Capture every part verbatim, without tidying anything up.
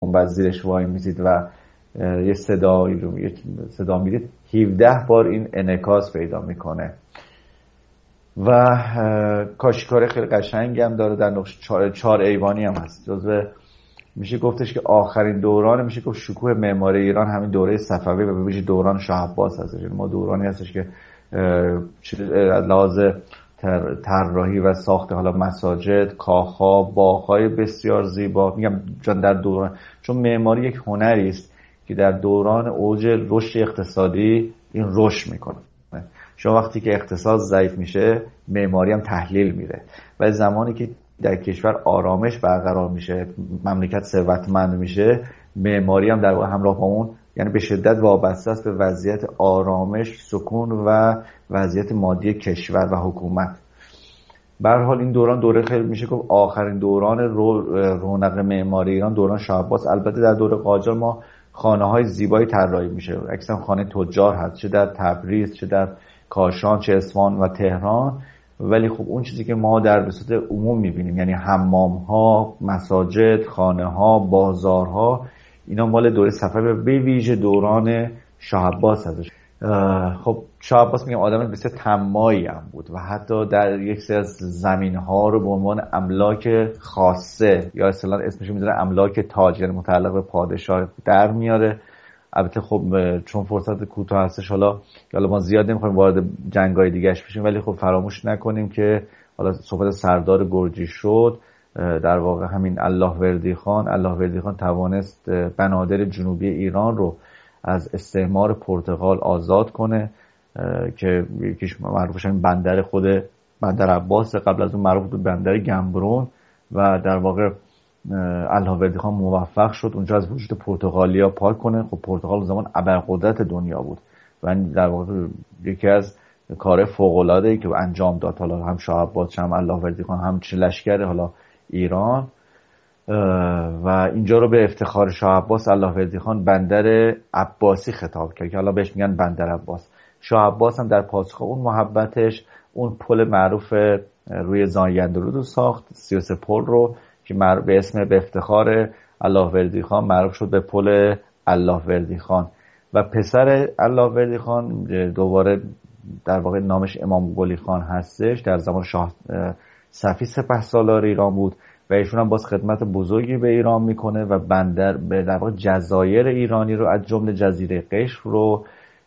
گنبد زیرش وای میزید و یه صدا یه صدا میدید، هفده بار این انعکاس پیدا میکنه و کاشیکار خیلی قشنگی هم داره، در نقش چهار, چهار ایوانی هم هست. جزو میشه گفتش که آخرین دوران میشه گفت شکوه معماری ایران همین دوره صفوی و به ویژه دوران شاه عباس هستش. ما دورانی هستش که از لحاظ طراحی و ساخت حالا مساجد، کاخها، باغ‌های بسیار زیبا، میگم چون در دوران چون معماری یک هنری است که در دوران اوج رشد اقتصادی این رشد میکنه. شما وقتی که اقتصاد ضعیف میشه معماری هم تحلیل میره و زمانی که در کشور آرامش برقرار میشه، مملکت ثروتمند میشه، معماری هم در همراه با اون یعنی به شدت وابسته است به وضعیت آرامش، سکون و وضعیت مادی کشور و حکومت. به هر حال این دوران دوره خیلی میشه گفت آخرین دوران رونق معماری ایران دوران شاه عباس. البته در دوره قاجار ما خانه‌های زیبایی طراحی میشه، اکثرا خانه تجار هست، چه در تبریز، چه در کاشان، چه اصفهان و تهران. ولی خب اون چیزی که ما در به صورت عموم میبینیم یعنی حمام‌ها، مساجد، خانه‌ها، بازارها، اینا مال دوره صفوی به ویژه دوران شاه عباس هستش. خب شاه عباس میگم آدم بسیار طماعی هم بود و حتی در یک سری از زمین‌ها رو به عنوان املاک خاصه یا اصطلاحاً اسمش میذاره املاک تاج، یعنی متعلق به پادشاه در میاره. البته خب چون فرصت کوتاه هستش حالا حالا ما زیاد نمیخوایم وارد جنگ‌های دیگه‌اش بشیم، ولی خب فراموش نکنیم که حالا صحبت سردار گرجی شد، در واقع همین الله وردی خان الله وردی خان توانست بنادر جنوبی ایران رو از استعمار پرتغال آزاد کنه که یکیش معروفش همین بندر خود بندر عباس، قبل از اون معروف بود بندر گنبرون و در واقع الله وردی خان موفق شد اونجا از وجود پرتغالیا پاک کنه. خب پرتغال زمان ابرقدرت دنیا بود و در واقع یکی از کار فوق‌العاده‌ای که انجام داد حالا هم شاه عباس هم الله وردی خان هم چه لشکر حالا ایران و اینجا رو به افتخار شاه عباس الله وردی خان بندر عباسی خطاب کرد که حالا بهش میگن بندر عباس. شاه عباس هم در پاسخ اون محبتش اون پل معروف روی زایندرود رو ساخت، سی و سه پل رو که به اسم به افتخار الله وردی خان معروف شد به پل الله وردی خان. و پسر الله وردی خان دوباره در واقع نامش امام قلی خان هستش، در زمان شاه صفی سپهسالار ایران بود و ایشون هم باز خدمت بزرگی به ایران میکنه و بندر به در واقع جزایر ایرانی رو از جمله جزیره قشم رو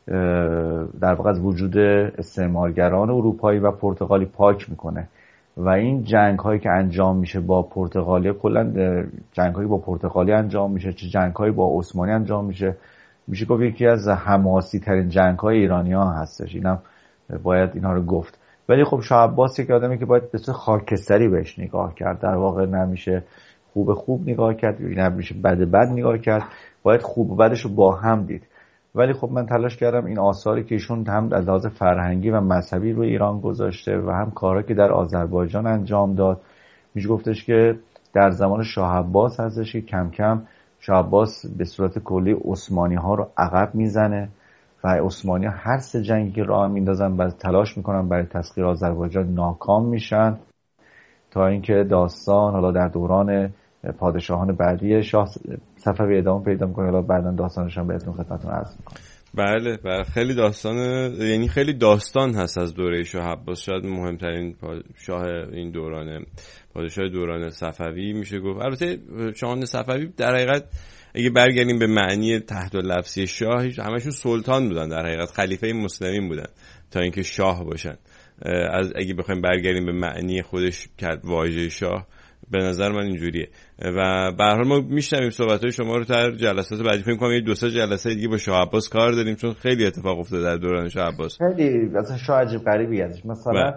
در واقع از وجود استعمارگران اروپایی و پرتغالی پاک میکنه. و این جنگ هایی که انجام میشه با پرتغالیا، کلا جنگ هایی با پرتغالی انجام میشه چه جنگ هایی با عثمانی انجام میشه، میشه گفت یکی از حماسی ترین جنگ های ایرانی ها هستش. اینم باید اینها رو گفت. ولی خب شاه عباس یک آدمی که باید به صورت خاکستری بهش نگاه کرد، در واقع نمیشه خوب خوب نگاه کرد، نمیشه بد بد نگاه کرد، باید خوب و بدش رو با هم دید. ولی خب من تلاش کردم این آثاری که ایشون هم از لحاظ فرهنگی و مذهبی روی ایران گذاشته و هم کارهایی که در آذربایجان انجام داد، میشه گفتش که در زمان شاه عباس هستش که کم کم شاه عباس به صورت کلی عثمانی ها رو عقب میزنه و عثمانی ها هر سه جنگی که راه میندازن و تلاش میکنن برای تسخیر آذربایجان ناکام میشن، تا اینکه داستان حالا در دوران پادشاهان بعدی شاه صفوی ادامه پیدا میکنه. حالا بعداً داستانش هم بهتون خدمتتون عرض میکنم. بله بله خیلی داستان، یعنی خیلی داستان هست از دوره شاه عباس. شاید مهمترین شاه این دوران پادشاه دوران صفوی میشه گفت. البته شاهان صفوی در حقیقت اگه برگردیم به معنی تحت لفظی شاه، همشون سلطان بودن، در حقیقت خلیفه مسلمین بودن تا اینکه شاه باشن. از اگه بخوایم برگردیم به معنی خودش کرد واژه شاه، به نظر من اینجوریه. و به هر حال ما میشنویم صحبت‌های شما رو در جلسات بعدی. فکر کنم یه دو سه جلسه دیگه با شاه عباس کار داریم، چون خیلی اتفاق افتاده در دوران شاه عباس. خیلی اصلا شاه عجیب غریبی ازش. مثلا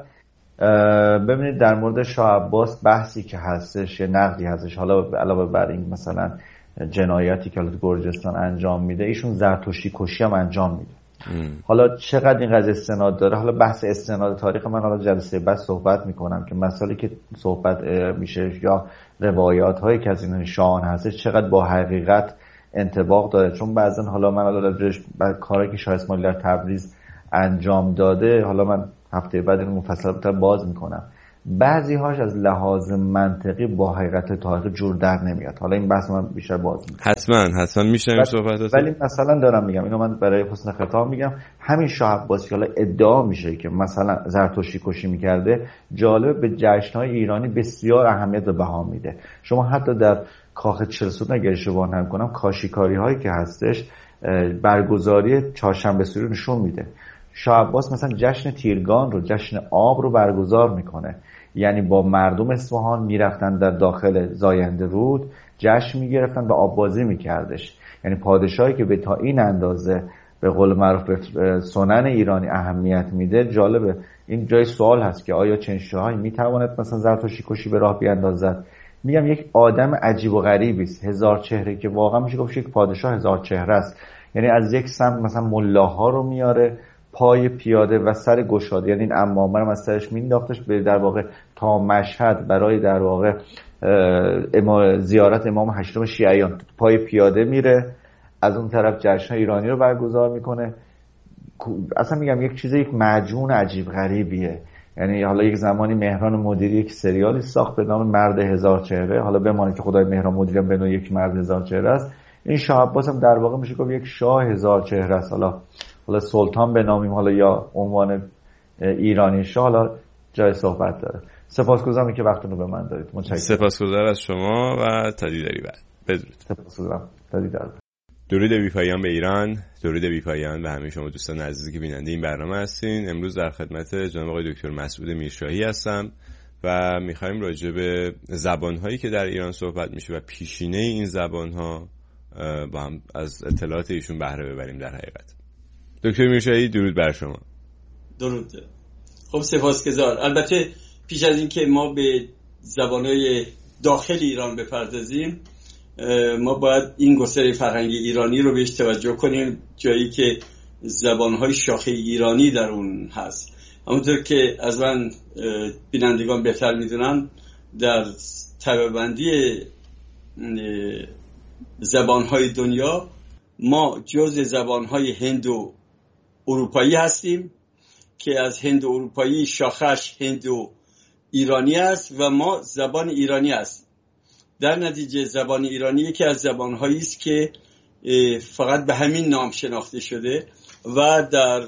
ببینید در مورد شاه عباس بحثی که هستش، یه نقدی هستش، حالا علاوه بر این مثلا جنایتی که حالت گرجستان انجام میده، ایشون زرتشتی کشی هم انجام میده. ام. حالا چقدر این قضیه استناد داره، حالا بحث استناد تاریخ من حالا جلسه بعد صحبت میکنم که مسائلی که صحبت میشه یا روایات هایی که از این شاهان هستش چقدر با حقیقت انطباق داره. چون بعضن حالا من حالا بعد کاری که شاه اسماعیل در تبریز انجام داده، حالا من هفته بعد این مفصل باز میکنم، بعضی هاش از لحاظ منطقی با حقیقت تاریخ جور در نمیاد. حالا این بحث من بیشتر باز میکنم. حتما حتما میشنم صحبتاتو. ولی مثلا دارم میگم، اینو من برای حسن خطاب میگم، همین شاه عباسی حالا ادعا میشه که مثلا زرتشتی کشی میکرده، جالب به جشن‌های ایرانی بسیار اهمیت و بها میده. شما حتی در کاخ چلسوت اگه اشتباه نکنم کاشیکاری هایی که هستش برگزاری چهارشنبه سوری نشون میده. شاه عباس مثلا جشن تیرگان رو، جشن آب رو برگزار میکنه، یعنی با مردم اصفهان میرفتن در داخل زاینده رود جشن میگرفتن و آب بازی میکردش. یعنی پادشاهی که به تا این اندازه به قول معروف به سنن ایرانی اهمیت میده، جالبه. این جای سوال هست که آیا چنین شاهی میتواند مثلا زرتشتی کشی به راه بیاندازد؟ میگم یک آدم عجیب و غریبی است، هزار چهره، که واقعا میشه گفت یک پادشاه هزار چهره است. یعنی از یک سمت مثلا ملاها رو میاره پای پیاده و سر گشاده، یعنی این عمامه رو از سرش مینداختش به در واقع تا مشهد برای در واقع زیارت امام هشتم شیعیان، پای پیاده میره، از اون طرف جشن ایرانی رو برگزار میکنه. اصلا میگم یک چیز، یک مجموعه عجیب غریبیه. یعنی حالا یک زمانی مهران مدیری یک سریالی ساخت به نام مرد هزار چهره، حالا بمانه که خدای مهران مدیری هم به نوعی یک مرد هزار چهره است. این شاه عباس هم در واقع میشه گفت یک شاه هزار چهره است. حالا حالا سلطان بنامیم، حالا یا عنوان ایرانی شاه، حالا جای صحبت داره. سپاسگزارم که وقتتون رو به من دادید. متشکرم. سپاسگزار از شما و تا دیداری بعد. بدرود. سپاسگزارم. تا دیدار. درود بی‌پایان به ایران، درود بی‌پایان به همه شما دوستان عزیزی که بیننده این برنامه هستین. امروز در خدمت جناب آقای دکتر مسعود میرشاهی هستم و می‌خوایم راجع به زبان‌هایی که در ایران صحبت میشه و پیشینه این زبان‌ها با هم از اطلاعات ایشون بهره ببریم. در حقیقت دکتر میرشاهی درود بر شما. درود. خب سپاسگزار. البته پیش از این که ما به زبان‌های داخل ایران بپردازیم، ما باید این گستره فرهنگی ایرانی رو بهش توجه کنیم، جایی که زبان‌های شاخه ایرانی در اون هست. همونطور که از من بینندگان بهتر میدونن، در طبقه‌بندی زبان‌های دنیا ما جزء زبان‌های هندو اروپایی هستیم که از هندو اروپایی شاخش هندو ایرانی است و ما زبان ایرانی است. در نتیجه زبان ایرانی یکی از زبان‌هایی است که فقط به همین نام شناخته شده و در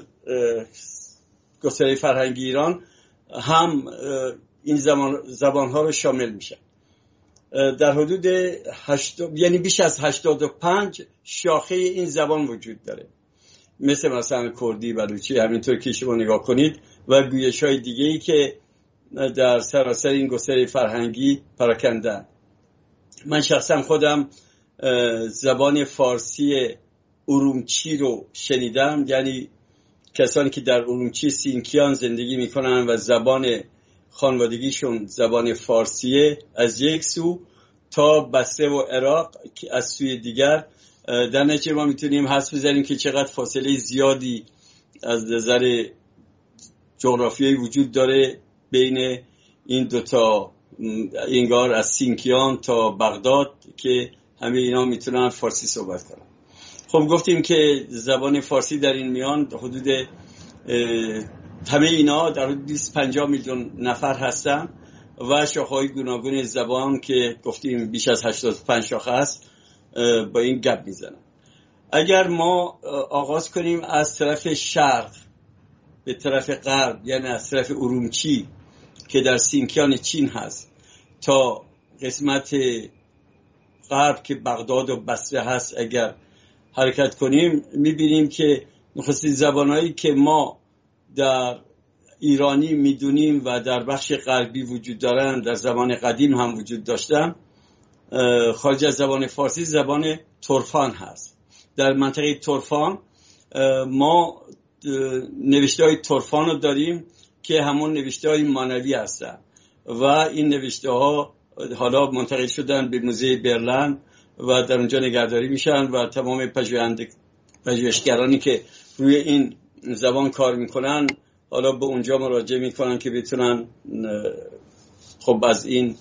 گستره فرهنگی ایران هم این زبان زبان‌ها رو شامل میشه. در حدود هشتاد یعنی بیش از هشتاد و پنج شاخه این زبان وجود داره، مثل مثلا کردی، بلوچی، همینطور که شما نگاه کنید و گویش‌های دیگه‌ای که در سراسر این گستره فرهنگی پراکنده‌اند. من شخصا خودم زبان فارسی ارومچی رو شنیدم، یعنی کسانی که در ارومچی سینکیان زندگی میکنن و زبان خانوادگیشون زبان فارسیه از یک سو، تا بصره و عراق که از سوی دیگر. در نتیجه ما میتونیم حدس بزنیم که چقدر فاصله زیادی از نظر جغرافیایی وجود داره بین این دوتا، انگار از سینکیان تا بغداد، که همه اینا میتونن فارسی صحبت کنن. خب گفتیم که زبان فارسی در این میان حدود همه اینا در حدود بیست پنجاه میلیون نفر هستن و شاخه‌های گوناگون زبان که گفتیم بیش از هشتاد و پنج شاخه است با این گپ میزنن. اگر ما آغاز کنیم از طرف شرق به طرف غرب، یعنی از طرف ارومچی که در سینکیان چین هست تا قسمت غرب که بغداد و بصره هست، اگر حرکت کنیم میبینیم که نخستین زبانهایی که ما در ایرانی میدونیم و در بخش غربی وجود دارن، در زمان قدیم هم وجود داشتن، خارج از زبان فارسی زبان ترفان هست. در منطقه ترفان ما نوشته های ترفان رو داریم که همون نوشته های مانوی هستن و این نوشته ها حالا منتقل شدن به موزه برلین و در اونجا نگهداری میشن و تمام پژوهشگرانی که روی این زبان کار میکنن حالا به اونجا مراجعه میکنن که بتونن خب از این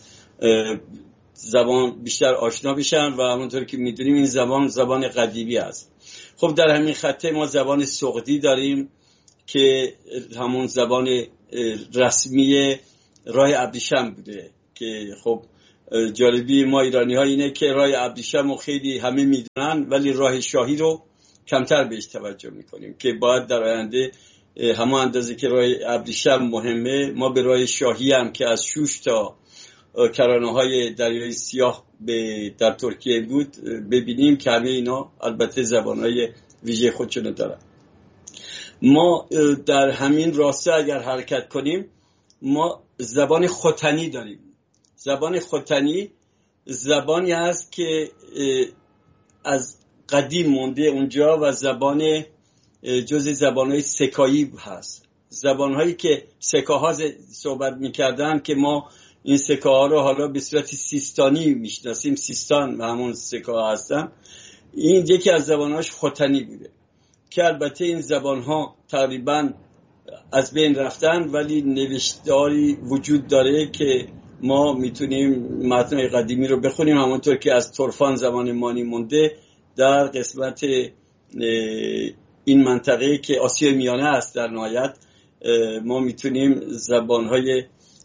زبان بیشتر آشنا بشن و همونطور که میدونیم این زبان زبان قدیمی است. خب در همین خطه ما زبان سغدی داریم که همون زبان رسمی راه ابریشم بوده که خب جالبی ما ایرانی ها اینه که راه ابریشم رو خیلی همه میدونن ولی راه شاهی رو کمتر بهش توجه میکنیم که باید در آینده همه اندازه که راه ابریشم مهمه ما به راه شاهی هم که از شوش تا کرانه های دریای سیاه به در ترکیه بود ببینیم که همه اینا البته زبان های ویژه خودشونو دارن. ما در همین راسته اگر حرکت کنیم ما زبان ختنی داریم. زبان ختنی زبانی است که از قدیم مونده اونجا و زبان جز زبانهای سکایی هست. زبانهایی که سکاها صحبت میکردن که ما این سکاها رو حالا به صورت سیستانی میشناسیم، سیستان و همون سکاها هستن. این یکی از زبانهاش ختنی بوده که البته این زبانها تقریبا از بین رفتن ولی نوشتاری وجود داره که ما میتونیم متن‌های قدیمی رو بخونیم، همونطور که از ترفان زبان مانی مونده در قسمت این منطقه که آسیای میانه است. در نهایت ما میتونیم زبانهای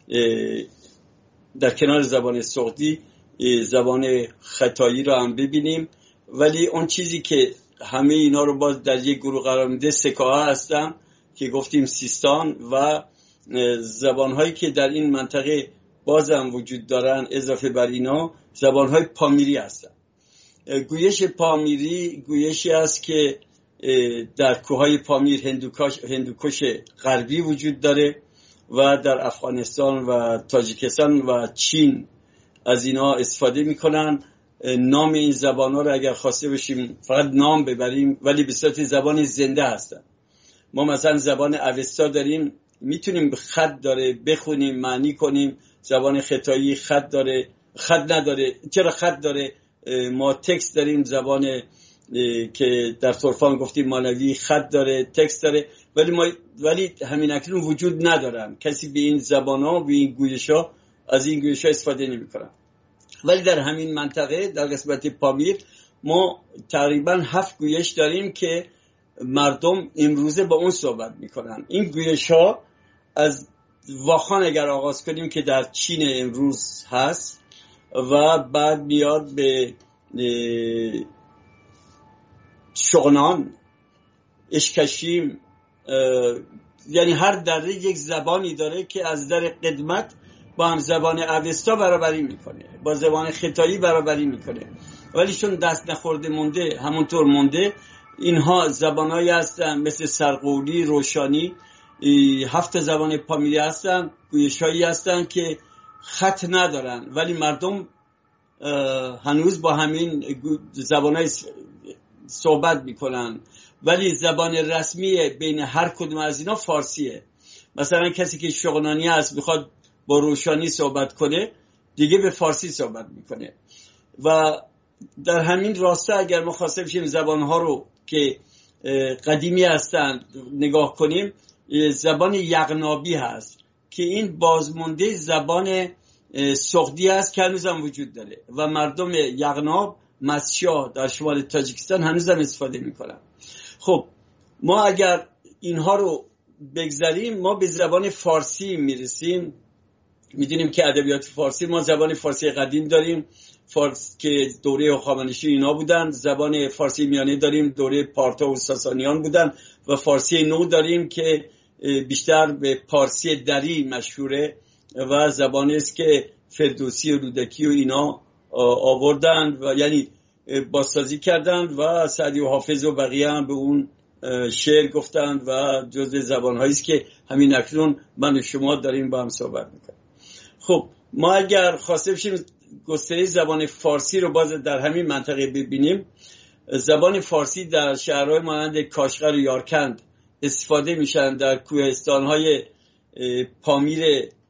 در کنار زبان سغدی زبان ختایی رو هم ببینیم، ولی اون چیزی که همه اینا رو باز در یک گروه قرار میده سکاها هستن که گفتیم سیستان و زبانهایی که در این منطقه بازم وجود دارن اضافه بر اینا زبانهای پامیری هستن. گویش پامیری گویشی است که در کوههای پامیر هندوکش هندوکش غربی وجود داره و در افغانستان و تاجیکستان و چین از اینا استفاده میکنن. نام این زبانها رو اگر خواسته باشیم فقط نام ببریم ولی به صورت زبان زنده هستن. ما مثلا زبان اوستا داریم، میتونیم خط داره بخونیم معنی کنیم. زبان ختایی خط داره، خط نداره. چرا خط داره؟ ما تکست داریم. زبان که در ترفان گفتیم مالوی خط داره، تکست داره، ولی ما ولی همین اکنون وجود ندارن. کسی به این زبان‌ها و به این گویش‌ها از این گویش‌ها استفاده نمی‌کنه. ولی در همین منطقه در قسمت پامیر ما تقریبا هفت گویش داریم که مردم امروزه با اون صحبت میکنن. این گویش ها از واخان اگر آغاز کنیم که در چین امروز هست و بعد میاد به شغنان، اشکشیم، یعنی هر دره یک زبانی داره که از در قدمت با هم زبان اوستا برابری میکنه، با زبان ختایی برابری میکنه، ولی چون دست نخورده مونده همونطور مونده. اینها زبانهایی هستن مثل سرقولی، روشانی، هفت زبان پامیری هستن، گویشهایی هستن که خط ندارن ولی مردم هنوز با همین زبانهای صحبت میکنن. ولی زبان رسمی بین هر کدوم از اینا فارسیه. مثلا کسی که شغنانی هست بخواد با روشانی صحبت کنه دیگه به فارسی صحبت میکنه. و در همین راسته اگر ما خواسته بشیم زبانها رو که قدیمی هستند نگاه کنیم، زبان یغنابی هست که این بازمونده زبان سغدی هست که هنوز هم وجود داره و مردم یغناب مسیا در شمال تاجیکستان هنوز هم استفاده میکنن. خب ما اگر اینها رو بگذاریم ما به زبان فارسی میرسیم. میدونیم که ادبیات فارسی ما زبان فارسی قدیم داریم فارس که دوره هخامنشی اینا بودن، زبان فارسی میانه داریم دوره پارتا و ساسانیان بودن و فارسی نو داریم که بیشتر به پارسی دری مشهوره و زبانی است که فردوسی و رودکی و اینا آوردن و یعنی بازسازی کردند و سعدی و حافظ و بقیه هم به اون شعر گفتند و جزء زبان‌هایی است که همین اکنون من و شما داریم با هم صحبت میکنیم. خب ما اگر خواسته بشیم گستره زبان فارسی رو باز در همین منطقه ببینیم، زبان فارسی در شهرهای مانند کاشغر و یارکند استفاده میشن، در کوهستان‌های پامیر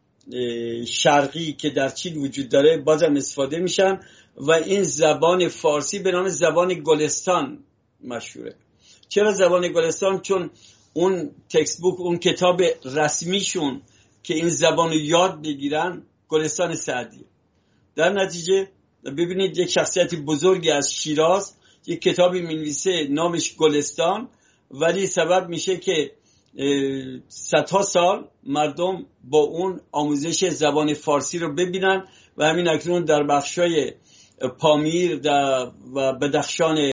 شرقی که در چین وجود داره بازم استفاده میشن و این زبان فارسی به نام زبان گلستان مشهوره. چرا زبان گلستان؟ چون اون تکست بوک، اون کتاب رسمیشون که این زبان رو یاد بگیرن گلستان سعدی. در نتیجه ببینید یک شخصیت بزرگی از شیراز یک کتابی می‌نویسه نامش گلستان، ولی سبب میشه که صدها سال مردم با اون آموزش زبان فارسی رو ببینن و همین اکنون در بخشای پامیر و بدخشان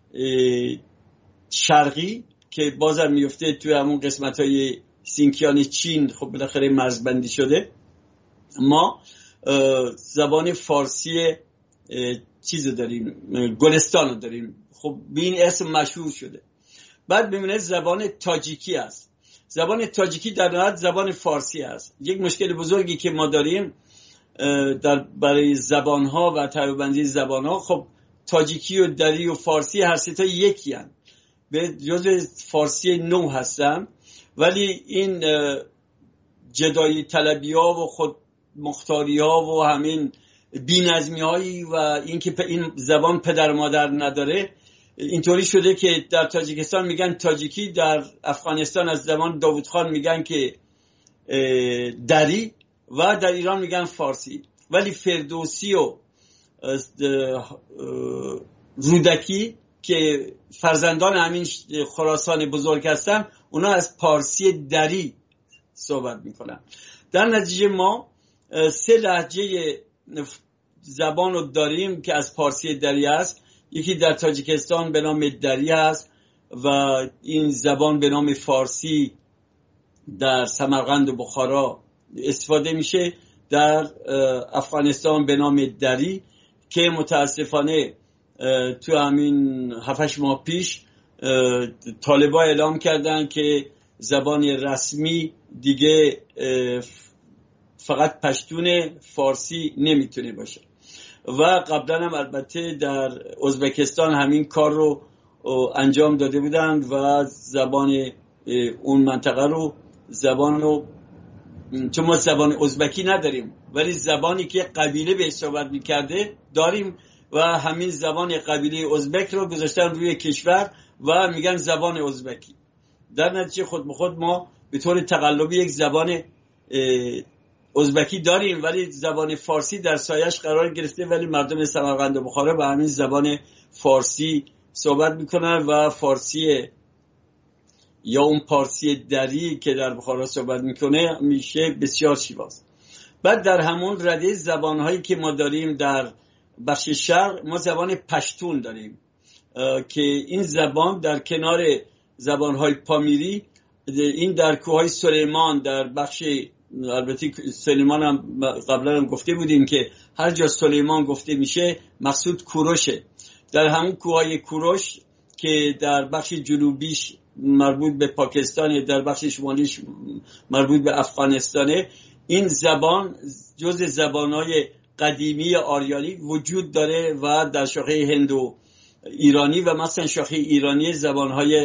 شرقی که بازم میفته توی همون قسمت‌های سینکیان چین، خب بالاخره مرزبندی شده، ما زبان فارسی چیز داریم، گلستان رو داریم. خب به این اسم مشهور شده. بعد ببینید زبان تاجیکی است. زبان تاجیکی در نهایت زبان فارسی است. یک مشکل بزرگی که ما داریم در برای زبان‌ها و طبقه‌بندی زبان‌ها، خب تاجیکی و دری و فارسی هر سه تا یکی هستند، به جزء فارسی نو هستن، ولی این جدایی طلبی ها و خود مختاری ها و همین بی‌نظمی هایی و اینکه این زبان پدر مادر نداره اینطوری شده که در تاجیکستان میگن تاجیکی، در افغانستان از زمان داوود خان میگن که دری و در ایران میگن فارسی. ولی فردوسی و رودکی که فرزندان همین خراسان بزرگ هستن، اونا از پارسی دری صحبت میکنن. در نتیجه ما سه لهجه زبان رو داریم که از پارسی دری است. یکی در تاجیکستان به نام دری است و این زبان به نام فارسی در سمرقند و بخارا استفاده میشه. در افغانستان به نام دری که متاسفانه تو همین هفتش ماه پیش طالبان اعلام کردن که زبان رسمی دیگه فقط پشتون، فارسی نمیتونه باشه. و قبلا هم البته در ازبکستان همین کار رو انجام داده بودن و زبان اون منطقه رو زبان رو، چون ما زبان ازبکی نداریم ولی زبانی که قبیله به صحبت میکرده داریم و همین زبان قبیله ازبک رو گذاشتن روی کشور و میگن زبان ازبکی. در نتیجه خود به خود ما به طور تقلبی یک زبان ازبکی داریم ولی زبان فارسی در سایش قرار گرفته، ولی مردم سمرقند و بخارا با همین زبان فارسی صحبت میکنن و فارسی یا اون پارسی دری که در بخارا صحبت میکنه میشه بسیار شیواست. بعد در همون رده زبانهایی که ما داریم در بخش شرق، ما زبان پشتون داریم که این زبان در کنار زبانهای پامیری، این در کوههای سلیمان، در بخش، البته سلیمان هم قبلا هم گفته بودیم که هر جا سلیمان گفته میشه مقصود کوروشه. در همون کوههای کوروش که در بخش جنوبیش مربوط به پاکستان، در بخش شمالیش مربوط به افغانستانه، این زبان جز زبانهای قدیمی آریایی وجود داره و در شاخه هندو ایرانی و مثلا شاخه ایرانی زبانهای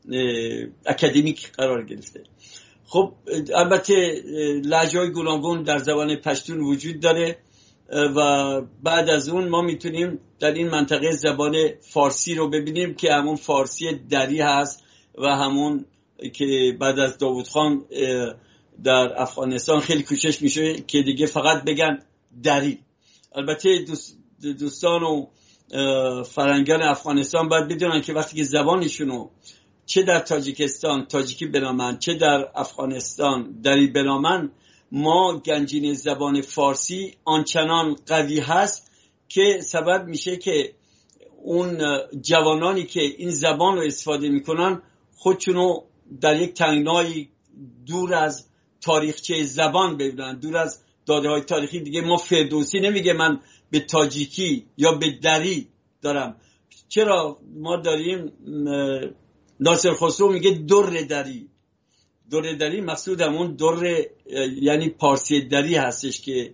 اکادمیک قرار گرفته. خب البته لهجه‌های گوناگون در زبان پشتون وجود داره و بعد از اون ما میتونیم در این منطقه زبان فارسی رو ببینیم که همون فارسی دری هست و همون که بعد از داوود خان در افغانستان خیلی کوشش میشه که دیگه فقط بگن دری. البته دوست دوستان و فرنگان افغانستان باید بدونن که وقتی که زبانشونو چه در تاجیکستان تاجیکی بنامن، چه در افغانستان دری بنامن، ما گنجینه زبان فارسی آنچنان قوی هست که سبب میشه که اون جوانانی که این زبان رو استفاده میکنن خودشونو در یک تنگنای دور از تاریخچه زبان ببینن، دور از داده های تاریخی. دیگه ما فردوسی نمیگه من به تاجیکی یا به دری دارم. چرا ما داریم ناصر خسرو میگه در دری. در دری مقصود همون در یعنی پارسی دری هستش که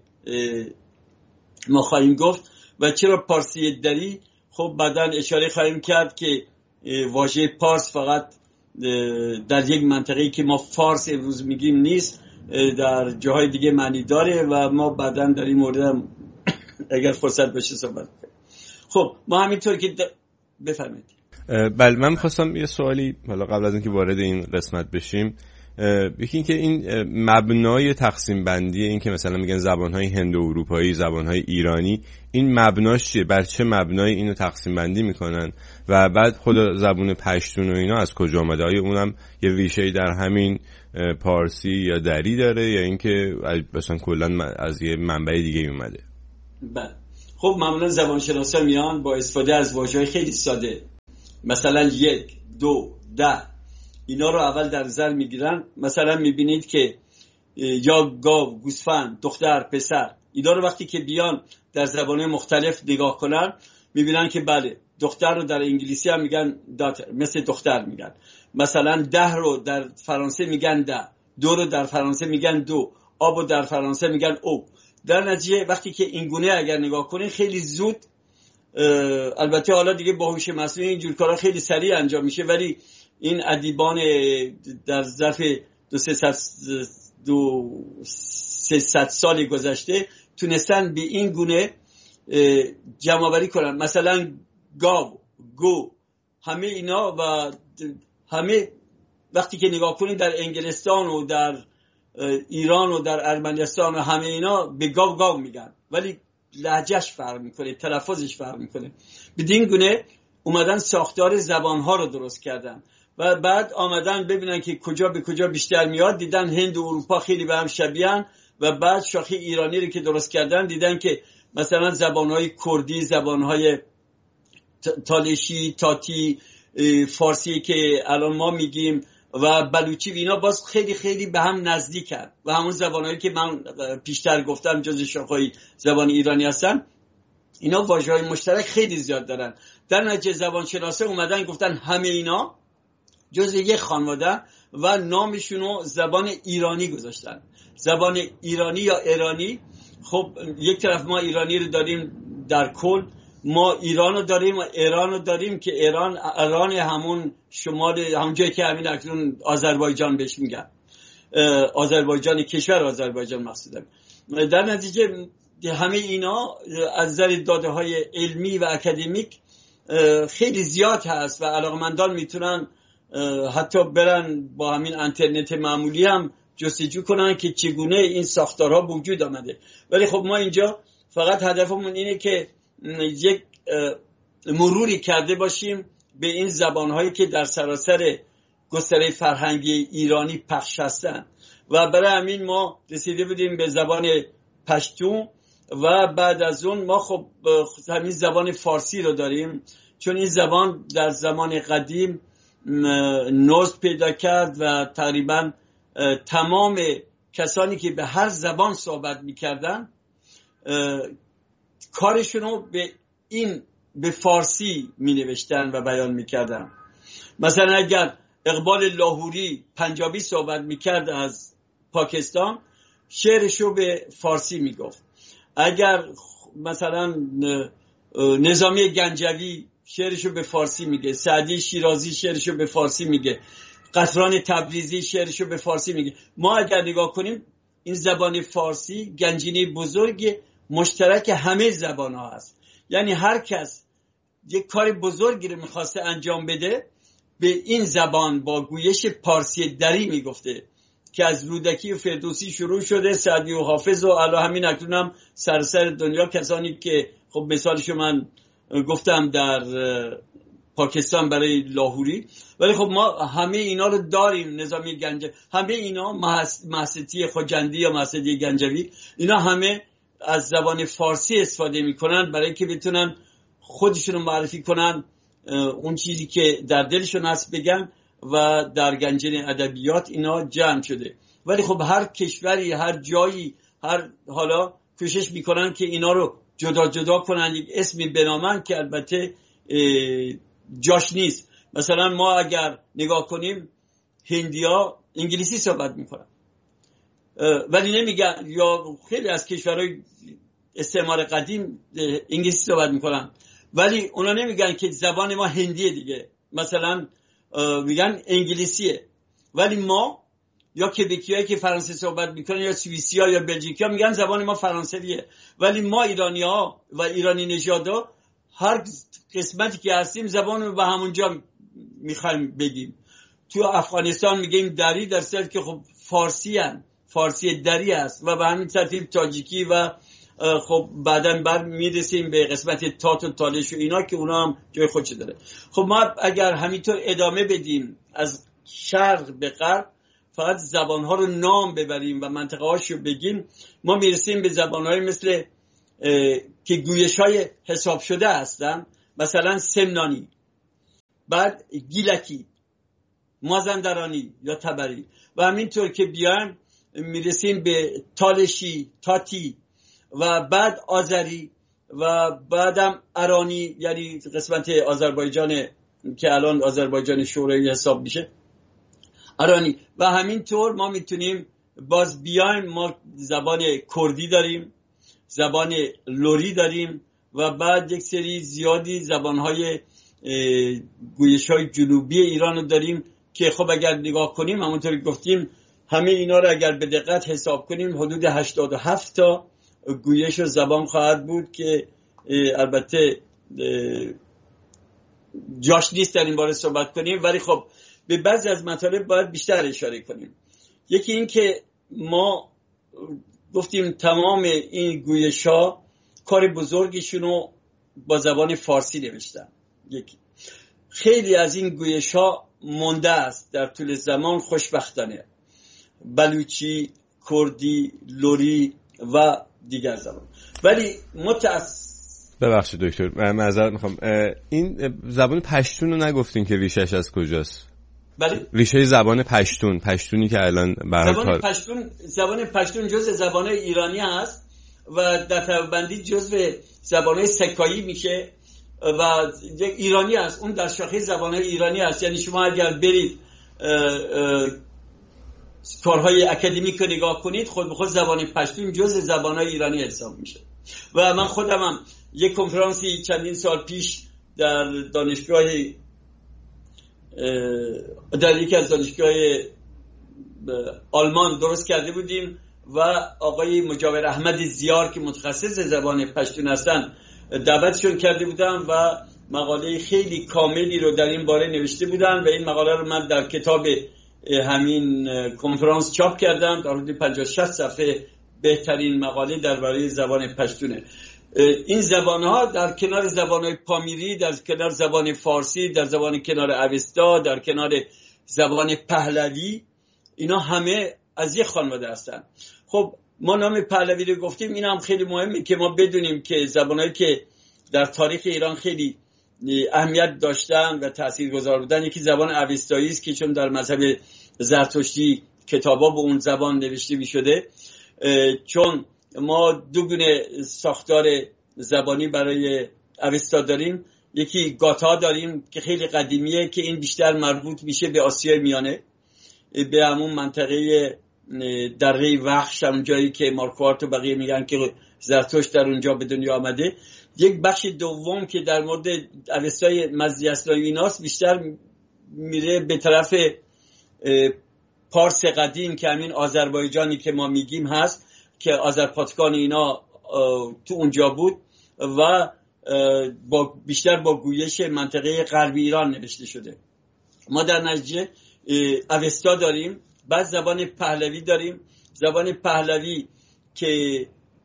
ما خواهیم گفت. و چرا پارسی دری؟ خب بعدا اشاره خواهیم کرد که واژه پارس فقط در یک منطقه‌ای که ما فارس امروز میگیم نیست، در جاهای دیگه معنی داره و ما بعدا در این مورد اگر فرصت بشه صحبت کنیم. خب ما همینطور که د... بفرمایید. بله من می‌خواستم یه سوالی حالا قبل از اینکه وارد این قسمت بشیم یکی این که این مبنای تقسیم بندی این که مثلا میگن زبانهای هند و اروپایی، زبانهای ایرانی، این مبناش چیه؟ بر چه مبنای اینو تقسیم بندی میکنن؟ و بعد خود زبان پشتون و اینا از کجا اومده؟ آیا اونم یه ریشه‌ای در همین پارسی یا دری داره یا اینکه مثلا کلا از یه منبع دیگه اومده؟ بله خب معمولا زبانشناسا میان با استفاده از واژه‌های خیلی ساده، مثلا یک، دو، ده، اینا رو اول در نظر میگیرن. مثلا میبینید که یا گاو، گوسفند، دختر، پسر، اینا رو وقتی که بیان در زبان‌های مختلف نگاه کنن میبینن که بله دختر رو در انگلیسی هم میگن داتر، مثل دختر میگن. مثلا ده رو در فرانسه میگن ده، دو رو در فرانسه میگن دو، آب رو در فرانسه میگن او. در نتیجه وقتی که این گونه اگر نگاه کنین خیلی زود، البته حالا دیگه با هوش مصنوعی اینجور کارا خیلی سریع انجام میشه، ولی این ادیبان در ظرف دو سه دو سه سال گذشته تونستن به این گونه جمع آوری کنن. مثلا گاو، گو، همه اینا و همه وقتی که نگاه کنید در انگلستان و در ایران و در ارمنستان و همه اینا به گاو گاو میگن، ولی لهجهش فرق میکنه، تلفظش فرق میکنه. بدین گونه اومدن ساختار زبانها رو درست کردن و بعد آمدن ببینن که کجا به کجا بیشتر میاد، دیدن هند و اروپا خیلی به هم شبیهن و بعد شاخه ایرانی رو که درست کردن دیدن که مثلا زبانهای کردی، زبانهای تالشی، تاتی، فارسی که الان ما میگیم و بلوچی و اینا باز خیلی خیلی به هم نزدیکن و همون زبانهایی که من پیشتر گفتم جز شاخه‌های زبان ایرانی هستن، اینا واژه‌های مشترک خیلی زیاد دارن. در نتیجه زبانشناسا اومدن گفتن همه اینا جز یک خانواده و نامشونو زبان ایرانی گذاشتن. زبان ایرانی یا ایرانی، خب یک طرف ما ایرانی رو داریم در کل، ما ایران رو داریم و ایران رو داریم که ایران ایران همون شمال، همون جایی که همین اکنون آذربایجان بهش میگن، آذربایجان، کشور آذربایجان مقصودم. در نتیجه همه اینا از نظر داده های علمی و اکادمیک خیلی زیاد هست و علاقمندان میتونن حتی برن با همین اینترنت معمولی هم جستجو کنن که چگونه این ساختارها وجود آمده. ولی خب ما اینجا فقط هدفمون اینه که یک مروری کرده باشیم به این زبانهایی که در سراسر گستره فرهنگی ایرانی پخش هستن و برای همین ما رسیده بودیم به زبان پشتون و بعد از اون ما خب همین زبان فارسی رو داریم، چون این زبان در زمان قدیم نزد پیدا کرد و تقریبا تمام کسانی که به هر زبان صحبت میکردن کارشونو به این به فارسی می نوشتن و بیان می کردن. مثلا اگر اقبال لاهوری پنجابی صحبت می کرد از پاکستان، شعرشو به فارسی می گفت. اگر مثلا نظامی گنجوی شعرشو به فارسی میگه، سعدی شیرازی شعرشو به فارسی میگه، قطران تبریزی شعرشو به فارسی میگه. ما اگر نگاه کنیم این زبان فارسی گنجینه بزرگ مشترک همه زبان ها هست. یعنی هر کس یک کار بزرگی رو میخواسته انجام بده به این زبان با گویش پارسی دری میگفته که از رودکی و فردوسی شروع شده، سعدی و حافظ و الی همین اکنون هم سراسر دنیا کسانی که خب مثالشو من گفتم در پاکستان برای لاهوری. ولی خب ما همه اینا رو داریم، نظامی گنجوی، همه اینا، محستی خوجندی یا محستی گنجوی، اینا همه از زبان فارسی استفاده میکنن برای که بتونن خودشون رو معرفی کنن، اون چیزی که در دلشون هست بگن و در گنجینه ادبیات اینا جمع شده. ولی خب هر کشوری، هر جایی، هر حالا کوشش میکنن که اینا رو جدا جدا کنن، یک اسمی بنامن که البته جاش نیست. مثلا ما اگر نگاه کنیم هندیا انگلیسی صحبت میکنن ولی نمیگن، یا خیلی از کشورهای استعمار قدیم انگلیسی صحبت میکنن ولی اونا نمیگن که زبان ما هندیه دیگه، مثلا میگن انگلیسیه. ولی ما یا کبکیایی که فرانسه صحبت میکنن یا سوئیسیا یا بلژیکیا میگن زبان ما فرانسویه. ولی ما ایرانی‌ها و ایرانی نژادا هر قسمتی که هستیم زبان رو به همونجا میخوایم بگیم. تو افغانستان میگیم دری، در صورتی که خب فارسی هن. فارسی دری است و به همین ترتیب تاجیکی و خب بعداً بر میرسیم به قسمت تات و تالش و اینا که اونا هم جای خودش داره. خب ما اگر همینطور ادامه بدیم از شرق به غرب، فقط زبانها رو نام ببریم و منطقه هاشو بگیم، ما میرسیم به زبانهای مثل که گویش های حساب شده هستن، مثلا سمنانی، بعد گیلکی، مازندرانی یا تبری، و همینطور که بیان میرسیم به تالشی، تاتی و بعد آذری و بعدم ارانی، یعنی قسمت آذربایجان که الان آذربایجان شوروی حساب میشه، ارانی. و همینطور ما میتونیم باز بیایم، ما زبان کردی داریم، زبان لوری داریم و بعد یک سری زیادی زبانهای گویش‌های جنوبی ایران رو داریم که خب اگر نگاه کنیم همونطور که گفتیم همه اینا رو اگر به دقت حساب کنیم حدود هشتاد و هفت تا گویش و زبان خواهد بود که البته جاش نیست در این باره صحبت کنیم، ولی خب به بعضی از مطالب باید بیشتر اشاره کنیم. یکی این که ما گفتیم تمام این گویش ها کار بزرگشون رو با زبان فارسی نوشتن. یکی خیلی از این گویش ها مونده است در طول زمان، خوشبختانه، بلوچی، کردی، لوری و دیگر زبان. ولی متأسف ببخشید دکتر من معذرت میخوام، این زبان پشتون رو نگفتین که ریشش از کجاست؟ بله، ریشه زبان پشتون، پشتونی که الان برای زبان پشتون زبان پشتون جزء زبان‌های ایرانی است و در طبقه‌بندی جزء زبان‌های سکایی میشه و ایرانی است. اون در شاخه زبان‌های ایرانی است. یعنی شما اگر برید اه اه کارهای اکادمیک رو نگاه کنید، خود به خود زبان پشتون جزء زبان‌های ایرانی حساب میشه. و من خودم هم یک کنفرانسی چندین سال پیش در دانشگاه در یکی از دانشگاه آلمان درست کرده بودیم و آقای مجاور احمد زیار که متخصص زبان پشتون هستن دعوتشون کرده بودم و مقاله خیلی کاملی رو در این باره نوشته بودن و این مقاله رو من در کتاب همین کنفرانس چاپ کردم، در حدود پنجاه شصت صفحه بهترین مقاله درباره زبان پشتونه. این زبان‌ها در کنار زبان‌های پامیری، در کنار زبان فارسی، در زبان کنار اوستا، در کنار زبان پهلوی، اینا همه از یک خانواده هستن. خب ما نام پهلوی رو گفتیم، این هم خیلی مهمه که ما بدونیم که زبان‌هایی که در تاریخ ایران خیلی اهمیت داشتن و تاثیرگذار بودن، یکی زبان اوستایی است که چون در مذهب زرتشتی کتابا به اون زبان نوشته می‌شده، چون ما دو گونه ساختار زبانی برای اوستا داریم، یکی گاتا داریم که خیلی قدیمیه که این بیشتر مربوط میشه به آسیای میانه، به همون منطقه دره وحش، همون جایی که مارکوارت و بقیه میگن که زرتشت در اونجا به دنیا آمده. یک بخش دوم که در مورد اوستای مزیسلای ایناست بیشتر میره به طرف پارس قدیم که همین آذربایجانی که ما میگیم هست که آذرپاتکان اینا تو اونجا بود و با بیشتر با گویش منطقه غربی ایران نوشته شده. ما در نتیجه اوستا داریم، بعد زبان پهلوی داریم. زبان پهلوی که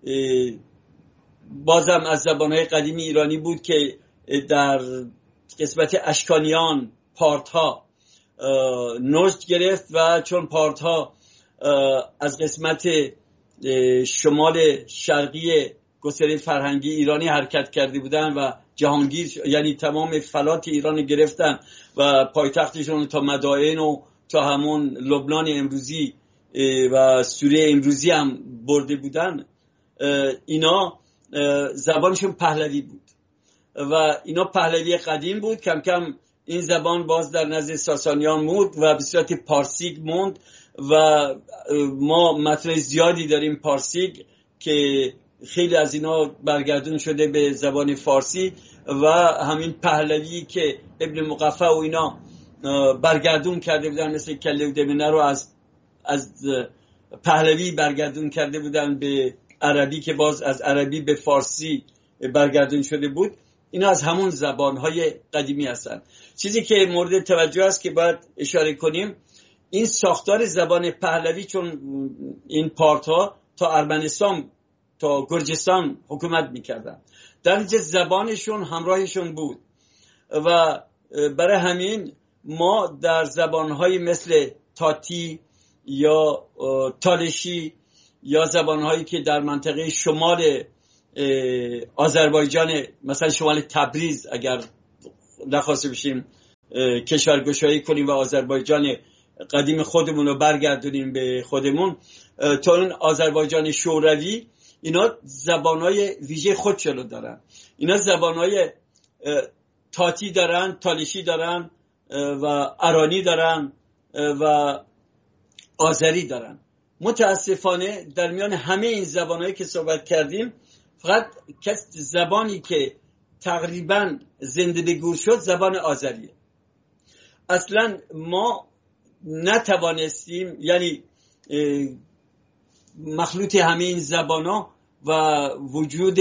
بازم از زبانهای قدیمی ایرانی بود که در قسمت اشکانیان پارتها نشت گرفت و چون پارتها از قسمت شمال شرقی گستره فرهنگی ایرانی حرکت کرده بودن و جهانگیر، یعنی تمام فلات ایران گرفتن و پایتختشون تا مدائن و تا همون لبنان امروزی و سوریه امروزی هم برده بودن، اینا زبانشون پهلوی بود و اینا پهلوی قدیم بود. کم کم این زبان باز در نزد ساسانیان موند و به صورت پارسیک موند و ما متن زیادی داریم پارسیک که خیلی از اینا برگردون شده به زبان فارسی و همین پهلوی که ابن مقفع و اینا برگردون کرده بودن، مثل کله و دمنه رو از از پهلوی برگردون کرده بودن به عربی که باز از عربی به فارسی برگردون شده بود. اینا از همون زبانهای قدیمی هستن. چیزی که مورد توجه است که باید اشاره کنیم، این ساختار زبان پهلوی، چون این پارت ها تا ارمنستان تا گرجستان حکومت میکردن، در نتیجه زبانشون همراهشون بود و برای همین ما در زبانهای مثل تاتی یا تالشی یا زبانهایی که در منطقه شمال آذربایجان، مثلا شمال تبریز، اگر نخواسته بشیم کشورگشایی کنیم و آذربایجان قدیم خودمون رو برگردونیم به خودمون، تا اون آذربایجان شوروی، اینا زبانهای ویژه خودشون رو دارن. اینا زبانهای تاتی دارن، تالشی دارن و ارانی دارن و آذری دارن. متاسفانه در میان همه این زبانهایی که صحبت کردیم، فقط زبانی که تقریبا زنده به گور شد زبان آذریه. اصلا ما نتوانستیم، یعنی مخلوط همه این زبانها و وجود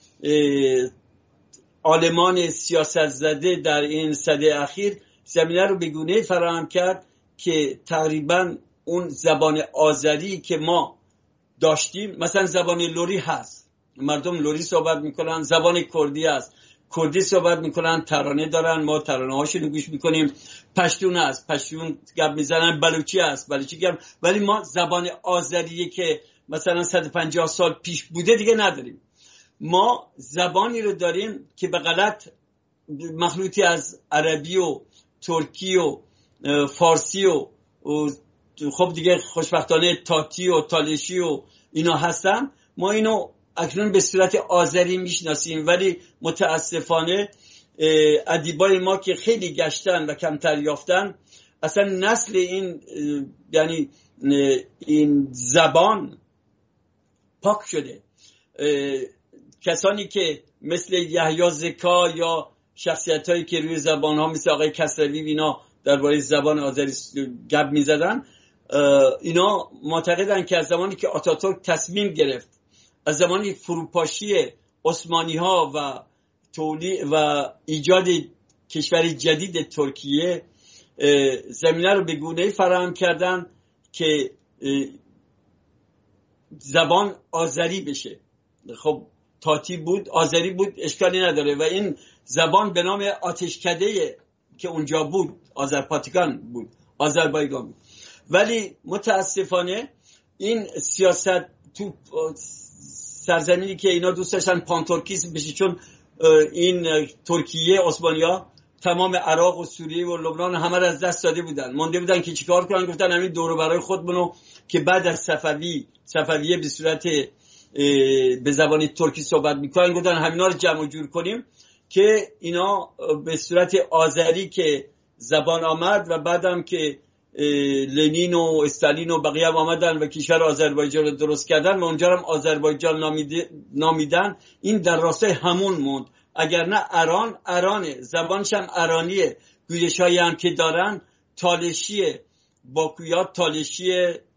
عالمان سیاست زده در این سده اخیر زمینه رو به گونه فراهم کرد که تقریبا اون زبان آذری که ما داشتیم، مثلا زبان لوری هست، مردم لوری صحبت میکنن، زبان کردی هست، کردی صحبت میکنن، ترانه دارن، ما ترانه هاشون گوش میکنیم، پشتون هست، پشتون گپ میزنن، بلوچی هست، بلوچی گپ، ولی ما زبان آذری که مثلا صد و پنجاه سال پیش بوده دیگه نداریم. ما زبانی رو داریم که به غلط مخلوطی از عربی و ترکی و فارسی و خب دیگه خوشبختانه تاتی و تالشی و اینا هستن. ما اینو اکنون به صورت آذری میشناسیم، ولی متاسفانه ادیبای ما که خیلی گشتن و کمتر یافتن، اصلا نسل این یعنی این زبان پاک شده. کسانی که مثل یحیی زکا یا شخصیت هایی که روی زبان ها مثل آقای کسروی اینا درباره زبان آذری گپ میزدن، اینا معتقدن که از زمانی که آتاتورک تصمیم گرفت از زمانی فروپاشی عثمانی ها و تولی و ایجاد کشور جدید ترکیه زمینه رو به گونه‌ای فراهم کردن که زبان آذری بشه. خب تاتی بود، آذری بود، اشکالی نداره و این زبان به نام آتشکده که اونجا بود آذرپاتیکان بود، آذربایجان بود. ولی متاسفانه این سیاست تو سرزمینی که اینا دوست داشتن پانتورکیسم بشه، چون این ترکیه عثمانی‌ها تمام عراق و سوریه و لبنان همه را از دست داده بودن، مونده بودن که چیکار کنن. گفتن همین دور و برای خودمونو که بعد از صفوی صفویه به صورت به زبان ترکی صحبت میکنن، گفتن همینا رو جمع و جور کنیم که اینا به صورت آذری که زبان آمد و بعدم که لنین و استالین و بقیه هم آمدن و کشور آذربایجان رو درست کردن و اونجا هم آذربایجان نامیدن. این در راستای همون موند، اگر نه اران ارانه، زبانش هم ارانیه، گویش هایی هم که دارن تالشیه، باکویات تالشی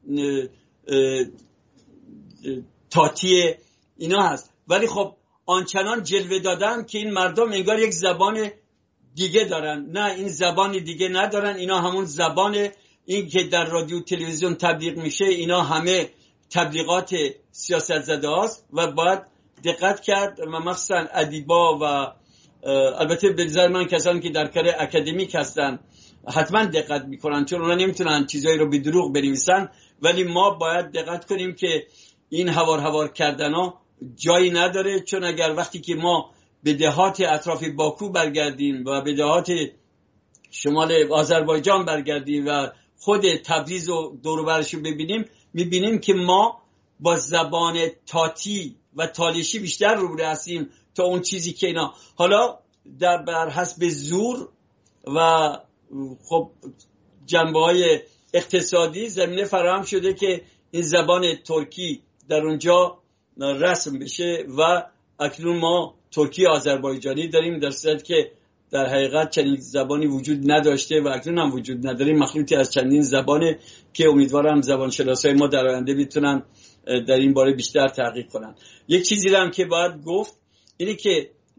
تاتی اینا هست. ولی خب آنچنان جلوه دادن که این مردم انگار یک زبان دیگه دارن. نه، این زبانی دیگه ندارن، اینا همون زبان این که در رادیو تلویزیون تبلیغ میشه، اینا همه تبلیغات سیاست زده هاست و باید دقت کرد و مخصوصا ادیبا و البته به نظر من کسانی که در کار اکادمیک هستن حتما دقت میکنن، چون اونا نمیتونن چیزایی رو به دروغ بنویسن. ولی ما باید دقت کنیم که این هوار هوار کردن ها جایی نداره، چون اگر وقتی که ما به دهات اطراف باکو برگردیم و به دهات شمال آذربایجان برگردیم و خود تبریز و دور و برش رو ببینیم، میبینیم که ما با زبان تاتی و تالشی بیشتر روبرو هستیم تا اون چیزی که اینا حالا در بر حسب زور و خب جنبه‌های اقتصادی زمینه فراهم شده که این زبان ترکی در اونجا رسم بشه و اکنون ما ترکی آذربایجانی داریم، در صورتی که در حقیقت چنین زبانی وجود نداشته و اکنون هم وجود نداره، مخلوطی از چندین زبانه که امیدوارم زبانشناسای ما در آینده بتونن در این باره بیشتر تحقیق کنن. یک چیزی هم که باید گفت اینه که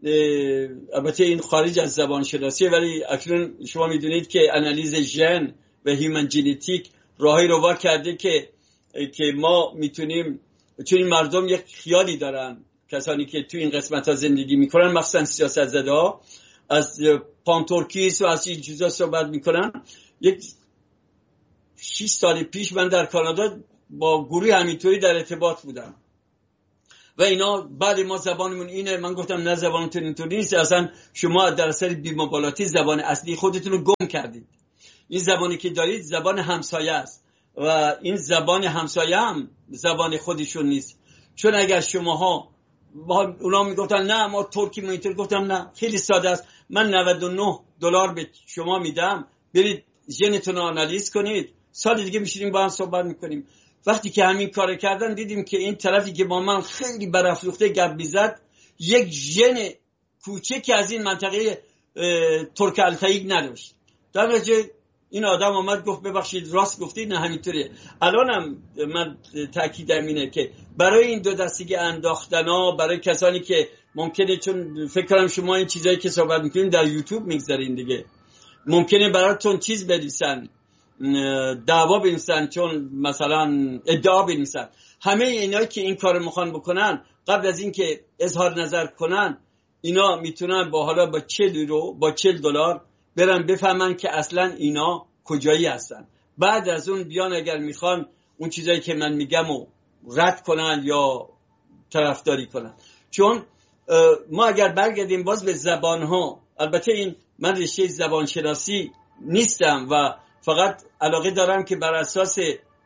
البته این خارج از زبان شناسیه، ولی اکنون شما میدونید که انالیز ژن و هیومن ژنتیک راهی رو وا کرده که که ما میتونیم، چون این مردم یک خیالی دارن، کسانی که تو این قسمت ها زندگی میکنن، مخصوصا سیاست زده ها، از پانتورکیس و از این چیزا صحبت میکنن. یک شش سال پیش من در کانادا با گروه همینطوری در ارتباط بودم و اینا بعد ما زبانمون اینه، من گفتم نه زبانتون اینطوری نیست، اصلا شما در اثر بی‌مبالاتی زبان اصلی خودتون رو گم کردید. این زبانی که دارید زبان همسایه است و این زبان همسایه هم زبان خودشون نیست. چون اگر شماها، اونا میگفتن نه ما ترکی ما اینطور، گفتم نه، خیلی ساده است. من نود و نه دلار به شما میدم، برید ژنتون رو آنالیز کنید، سال دیگه میشینیم با هم صحبت میکنیم. وقتی که همین کار کردن دیدیم که این طرفی که با من خیلی برافروخته گپ میزد یک ژن کوچکی از این منطقه ترک التایی نداشت. در نتیجه این آدم اومد گفت ببخشید راست گفتید، نه همینطوریه. الانم من تاکیدم اینه که برای این دو دستگی انداختنا، برای کسانی که ممکنه، چون فکر کنم شما این چیزایی که صحبت میکنین در یوتیوب میگذارین دیگه، ممکنه براتون چیز بنویسن، دعوا بنویسن، چون مثلا ادعا بنویسن. همه اینایی که این کارو میخوان بکنن قبل از اینکه اظهار نظر کنن، اینا میتونن با حالا با چهل یورو با چهل دلار برن بفهمن که اصلا اینا کجایی هستن. بعد از اون بیان اگر میخوان اون چیزایی که من میگم رو رد کنن یا طرفداری کنن. چون ما اگر برگردیم باز به زبان ها، البته این من رشته زبان شناسی نیستم و فقط علاقه دارم که بر اساس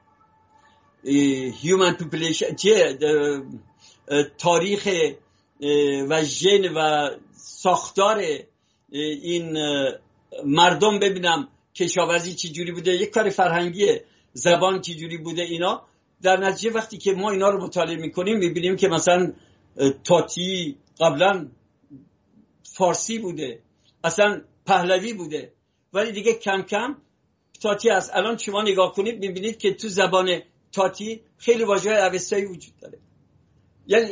human population چه تاریخ و ژن و ساختار این مردم ببینم کشاورزی چی جوری بوده، یک کار فرهنگیه، زبان چی جوری بوده. اینا در نتیجه وقتی که ما اینا رو مطالعه میکنیم میبینیم که مثلا تاتی قبلا فارسی بوده، اصلا پهلوی بوده، ولی دیگه کم کم تاتی هست. الان شما نگاه کنید میبینید که تو زبان تاتی خیلی واژه‌های اوستایی وجود داره. یعنی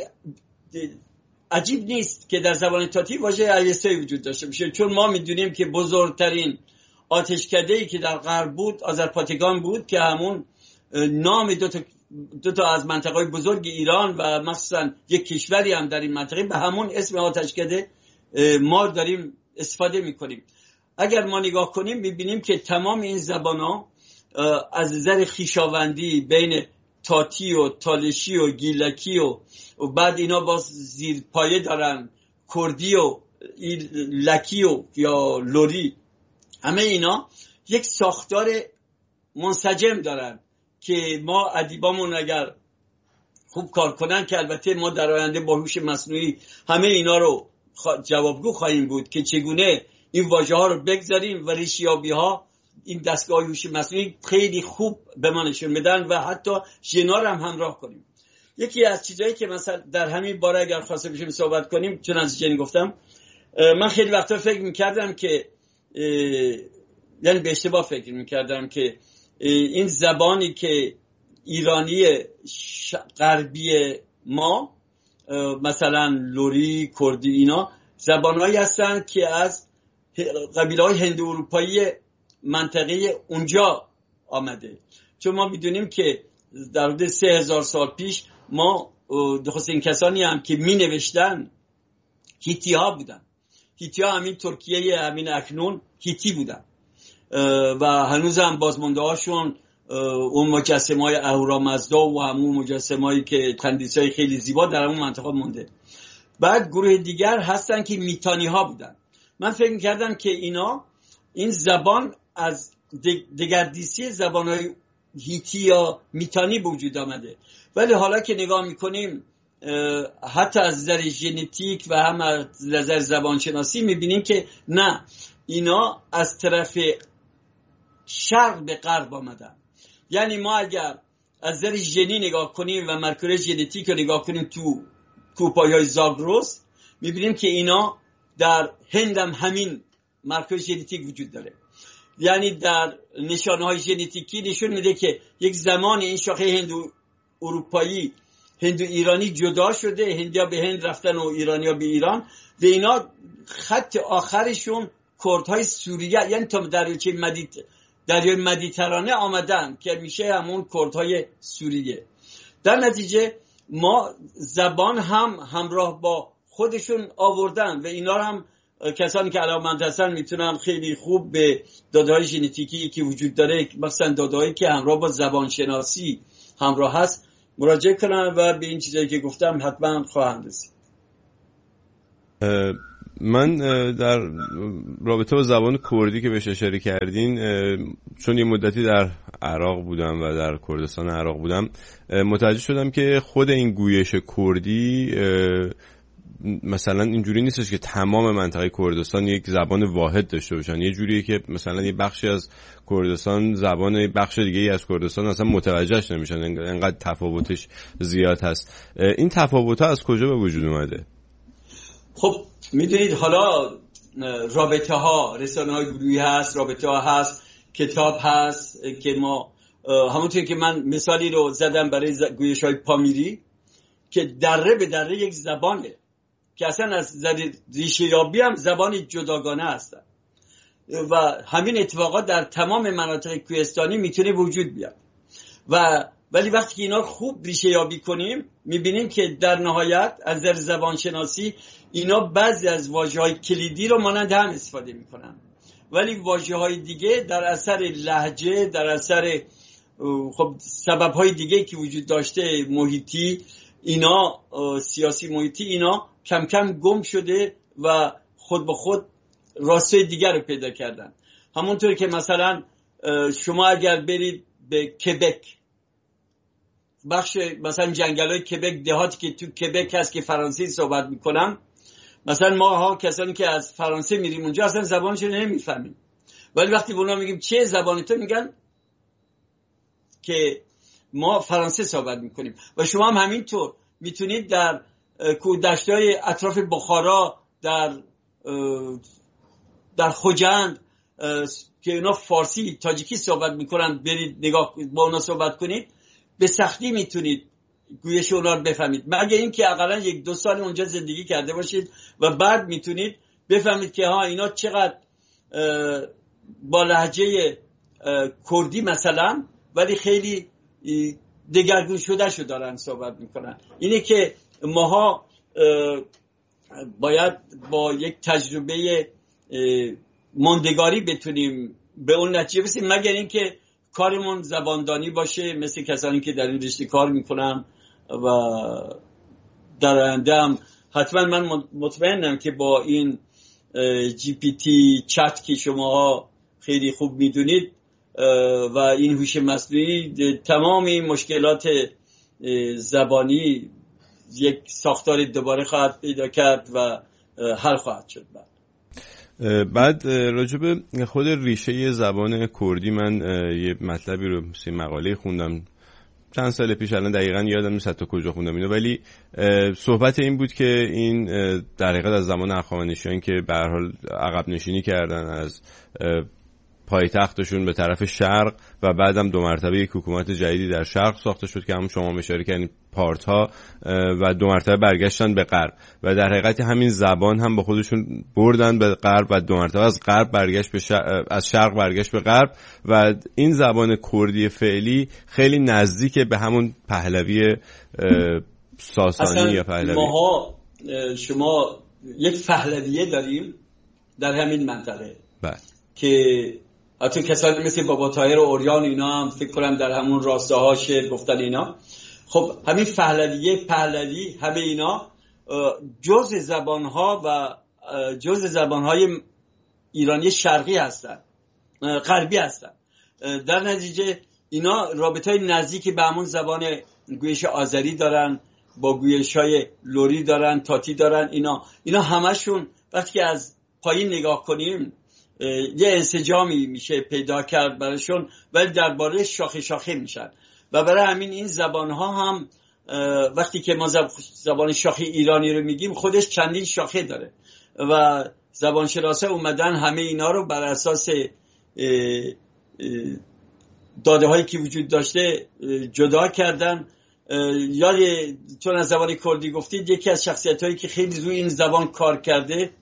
عجیب نیست که در زبان تاتی واژه اوستایی وجود داشته باشه، چون ما میدونیم که بزرگترین آتشکده‌ای که در غرب بود آذرپاتگان بود که همون نام دو تا دو تا از منطقه‌های بزرگ ایران و مثلا یک کشوری هم در این منطقه به همون اسم آتشکده ما داریم استفاده میکنیم. اگر ما نگاه کنیم میبینیم که تمام این زبان‌ها از نظر خویشاوندی بین تاتی و تالشی و گیلکی و, و بعد اینا باز زیر پایه دارن کردی و لکی و یا لوری، همه اینا یک ساختار منسجم دارن که ما ادیبامون اگر خوب کار کنن، که البته ما در آینده با هوش مصنوعی همه اینا رو جوابگو خواهیم بود که چگونه این واژه ها رو بگذاریم و ریشیابی ها این دستگاه هوش مصنوعی خیلی خوب به ما نشون بدن و حتی ژنا رو هم همراه کنیم. یکی از چیزایی که مثلا در همین باره اگر خواسته بشیم صحبت کنیم، چون از ژن گفتم، من خیلی وقتا فکر میکردم که یعنی به اشتباه فکر میکردم که این زبانی که ایرانی غربی ما مثلا لوری، کردی، اینا زبانهایی هستن که از قبیله‌های هند اروپایی منطقه اونجا آمده. چون ما میدونیم که در حدود سه هزار سال پیش ما دخستین کسانی هم که می نوشتن هیتی ها بودن. هیتی ها همین ترکیه همین اکنون هیتی بودن و هنوز هم بازمانده هاشون اون مجسمه های اهورامزدا و همون مجسمه هایی که تندیس های خیلی زیبا در اون منطقه مونده. بعد گروه دیگر هستن که میتانی ها بودن. من فکر میکردم که اینا این زبان از دگردیسی زبان‌های هیتی یا میتانی به وجود آمده، ولی حالا که نگاه میکنیم حتی از نظر ژنتیک و هم از نظر زبانشناسی میبینیم که نه، اینا از طرف شرق به غرب آمدن. یعنی ما اگر از نظر ژنی نگاه کنیم و مرکز ژنتیک رو نگاه کنیم تو کوپای‌های زاگرس، میبینیم که اینا در هند هم همین مرکز ژنتیک وجود داره. یعنی در نشانه‌های ژنتیکی نشون میده که یک زمان این شاخه هند اروپایی هندو ایرانی جدا شده، هندیا به هند رفتن و ایرانیا به ایران و اینا خط آخرشون کردهای سوریه، یعنی تا دریاچه مدیت دریای مدیترانه آمدن که میشه همون کردهای سوریه. در نتیجه ما زبان هم همراه با خودشون آوردن و اینا هم کسانی که علاقه‌مند هستن میتونن خیلی خوب به داده‌های ژنتیکی که وجود داره، مثلا داده‌هایی که همراه با زبان شناسی همراه هست مراجعه کنن و به این چیزایی که گفتم حتما خواهند رسید. من در رابطه با زبان کردی که بهش اشاره کردین، چون یه مدتی در عراق بودم و در کردستان عراق بودم، متوجه شدم که خود این گویش کردی مثلا اینجوری نیستش که تمام منطقه کردستان یک زبان واحد داشته باشن. یه جوریه که مثلا یه بخشی از کردستان زبان بخش دیگه ای از کردستان اصلا متوجهش نمیشن، انقدر تفاوتش زیاد هست. این تفاوت‌ها از کجا به وجود اومده؟ خب میدونید حالا رابطه ها، رسانه های گروهی هست، رابطه ها هست، کتاب هست که ما همونطور که من مثالی رو زدم برای گویش های پامیری که دره به دره یک زبانه که اصلا از ریشه یابی هم زبان جداگانه هستن و همین اتفاقات در تمام مناطق کوهستانی میتونه وجود بیاد و ولی وقتی که اینا خوب ریشه یابی کنیم میبینیم که در نهایت از نظر زبان شناسی اینا بعضی از واژه‌های کلیدی رو مانند هم استفاده میکنن، ولی واژه‌های دیگه در اثر لهجه، در اثر خب سبب‌های دیگه که وجود داشته، محیطی، اینا سیاسی محیطی، اینا کم کم گم شده و خود به خود راستای دیگر رو پیدا کردن. همونطور که مثلا شما اگر برید به کبک، بخش مثلا جنگل‌های کبک، دهاتی که تو کبک هست که فرانسوی صحبت میکنن، مثلا ما ها کسانی که از فرانسه میریم اونجا اصلا زبانش رو نمیفهمیم، ولی وقتی به اونا میگیم چه زبانی تو، میگن که ما فرانسه صحبت میکنیم. و شما هم همینطور میتونید در کوهدشت‌های اطراف بخارا، در در خوجند که اونا فارسی تاجیکی صحبت میکنن، برید نگاه با اونا صحبت کنید، به سختی میتونید گویش اونا رو بفهمید، مگه اینکه حداقل یک دو سال اونجا زندگی کرده باشید و بعد میتونید بفهمید که ها اینا چقدر با لهجه کردی مثلا ولی خیلی دگرگون شده شو دارن صحبت میکنن. اینه که ماها باید با یک تجربه ماندگاری بتونیم به اون نتیجه برسیم، مگر اینکه کارمون زباندانی باشه مثل کسانی که در این رشته کار میکنن و در آینده هم حتما من مطمئنم که با این جی پی تی چت که شما خیلی خوب میدونید و این هوش مصنوعی تمام این مشکلات زبانی یک ساختار دوباره خواهد پیدا کرد و حل خواهد شد. بعد بعد راجع به خود ریشه زبان کردی من یه مطلبی رو مثل مقاله خوندم چند سال پیش، الان دقیقاً یادم نیست حتی کجا خوندم اینو، ولی صحبت این بود که این در حقیقت از زمان هخامنشیان که به هر حال عقب نشینی کردن از پایتختشون به طرف شرق و بعدم دو مرتبه یک حکومت جدیدی در شرق ساخته شد که همون شما اشاره کردین پارت‌ها، و دو مرتبه برگشتن به غرب و در حقیقت همین زبان هم با خودشون بردن به غرب و دو مرتبه از غرب برگشت به شرق، از شرق برگشت به غرب و این زبان کردی فعلی خیلی نزدیک به همون پهلوی ساسانی یا پهلوی. ماها شما یک پهلویه داریم در همین منطقه بله که حتی کسانی مثل بابا طاهر و اوریان اینا هم فکر کنم در همون راستاها شعر گفتن اینا. خب همین پهلویه، پهلوی، همه اینا جزء زبانها و جزء زبانهای ایرانی شرقی هستن، غربی هستن. در نتیجه اینا رابطهای نزدیکی به همون زبان گویش آذری دارن، با گویش‌های لری دارن، تاتی دارن. اینا اینا همشون وقتی که از پایین نگاه کنیم یه انسجامی میشه پیدا کرد براشون، ولی درباره شاخه شاخه میشن و برای همین این زبانها هم وقتی که ما زبان شاخه ایرانی رو میگیم خودش چندین شاخه داره و زبانشناسا اومدن همه اینا رو بر اساس داده هایی که وجود داشته جدا کردن یاد چون از زبان کردی گفتید، یکی از شخصیت‌هایی که خیلی روی این زبان کار کرده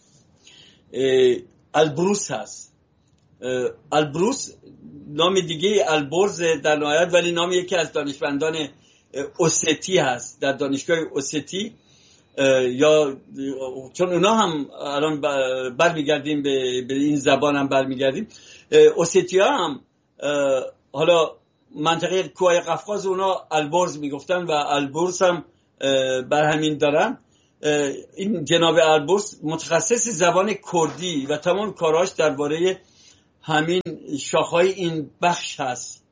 البروس هست. البروس نام دیگه البرز در نهایت، ولی نام یکی از دانشمندان اوستی هست در دانشگاه اوستی، یا چون اونا هم الان برمیگردیم به, به این زبان هم برمیگردیم. اوستی ها هم حالا منطقه کوه قفقاز اونا البرز میگفتن و البرز هم بر همین دارن. این جناب البرز متخصص زبان کردی و تمام کاراش درباره همین شاخهای این بخش هست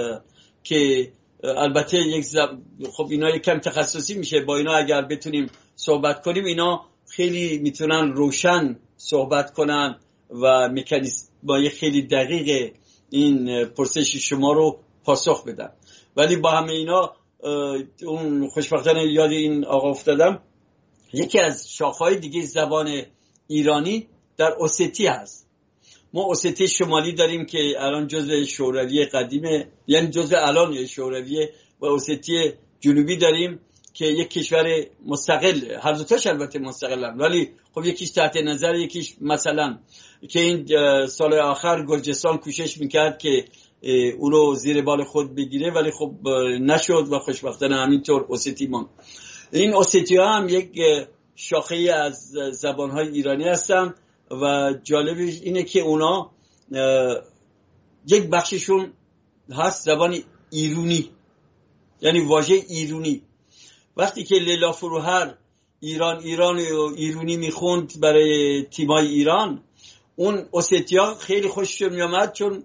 که البته یک زب... خب اینا یکم تخصصی میشه، با اینا اگر بتونیم صحبت کنیم اینا خیلی میتونن روشن صحبت کنن و مکانیزم با خیلی دقیق این پرسش شما رو پاسخ بدن. ولی با همه اینا اون خوشبختانه یاد این آقا افتادم، یکی از شاخهای دیگه زبان ایرانی در اوستی هست. ما اوستی شمالی داریم که الان جزء شوروی قدیمه، یعنی جزء الان شوروی، و اوستی جنوبی داریم که یک کشور مستقل، هر دو تاش البته مستقلن، ولی خب یکیش تحت نظر، یکیش مثلا که این سال آخر گرجستان کوشش میکرد که او رو زیر بال خود بگیره، ولی خب نشد و خوشبختانه همینطور اوستی ماند. این اوستی ها هم یک شاخه از زبانهای ایرانی هستن و جالبش اینه که اونا یک بخششون هست زبان ایرونی، یعنی واژه ایرونی. وقتی که لیلا فروهر ایران ایران و ایرونی میخوند برای تیمای ایران، اون اوستیا خیلی خوششون میامد چون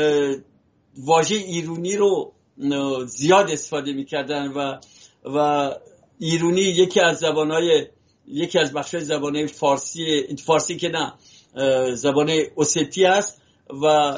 واژه ایرونی رو زیاد استفاده میکردن و و ایرونی یکی از زبانهای یکی از بخشای زبانهای فارسی فارسی که نه زبان اوستی است و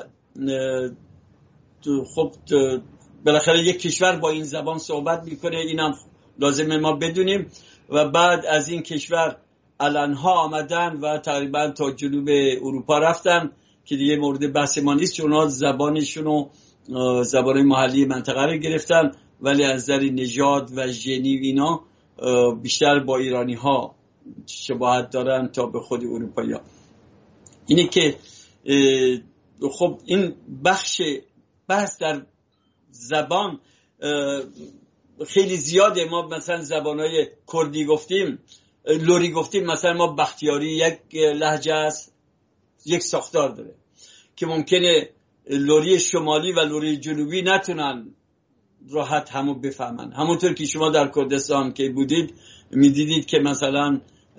خب بالاخره یک کشور با این زبان صحبت میکنه، اینم لازمه ما بدونیم. و بعد از این کشور الانها آمدن و تقریبا تا جنوب اروپا رفتن که دیگه مورد بحث ما نیست، چون اونا زبانشون و زبان محلی منطقه رو گرفتن، ولی از نظر نژاد و ژنی اینا بیشتر با ایرانی ها شباهت دارن تا به خود اروپایی ها. اینه که خب این بخش بحث در زبان خیلی زیاده. ما مثلا زبانهای کردی گفتیم، لوری گفتیم، مثلا ما بختیاری یک لهجه است، یک ساختار داره که ممکنه لوری شمالی و لوری جنوبی نتونن راحت همو بفهمن. همونطور که شما در کردستان که بودید میدیدید که مثلا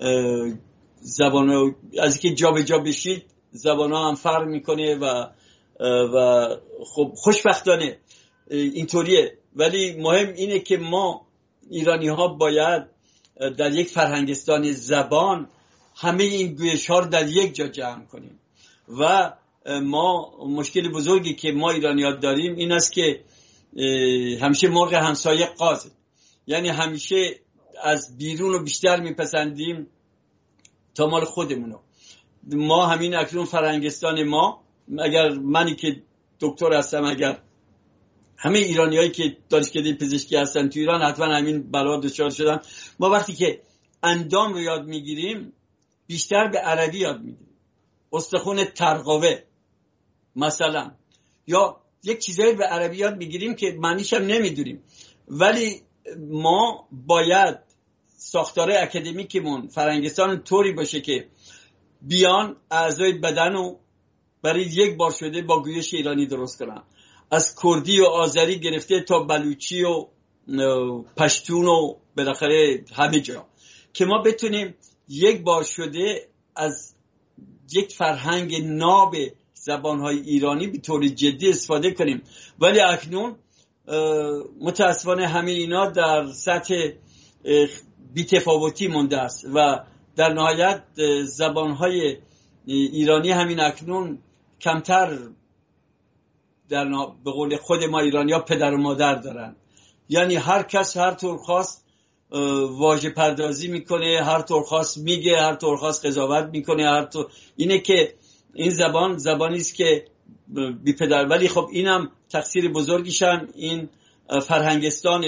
زبان از اینکه جا به جا بشید زبان ها هم فرق میکنه و و خب خوشبختانه اینطوریه. ولی مهم اینه که ما ایرانی ها باید در یک فرهنگستان زبان همه این گویش ها رو در یک جا جمع کنیم. و ما مشکل بزرگی که ما ایرانی ها داریم این است که همیشه مرغ همسایه قاز، یعنی همیشه از بیرون رو بیشتر میپسندیم تا مال خودمونو. ما همین اکنون فرهنگستان ما، اگر منی که دکتر هستم، اگر همه ایرانی هایی که دانشکده پزشکی هستن تو ایران حتما همین بلا دچار شدن، ما وقتی که اندام رو یاد میگیریم بیشتر به عربی یاد میگیریم، استخون ترقوه مثلا، یا یک چیزایی به عربی یاد میگیریم که معنیش هم نمیدونیم. ولی ما باید ساختار اکادمیکمون فرهنگستان طوری باشه که بیان اعضای بدن رو برای یک بار شده با گویش ایرانی درست کنن، از کردی و آذری گرفته تا بلوچی و پشتون و بالاخره همه جا، که ما بتونیم یک بار شده از یک فرهنگ ناب زبانهای ایرانی به طور جدی استفاده کنیم. ولی اکنون متاسفانه همه اینا در سطح بی‌تفاوتی مونده است و در نهایت زبانهای ایرانی همین اکنون کمتر در نا... به قول خود ما ایرانی‌ها پدر و مادر دارن. یعنی هر کس هر طور خواست واژه پردازی میکنه، هر طور خواست میگه، هر طور خواست قضاوت میکنه، هر طور... اینه که این زبان زبانی است که بی پدر. ولی خب اینم تقصیر بزرگیشم این فرهنگستان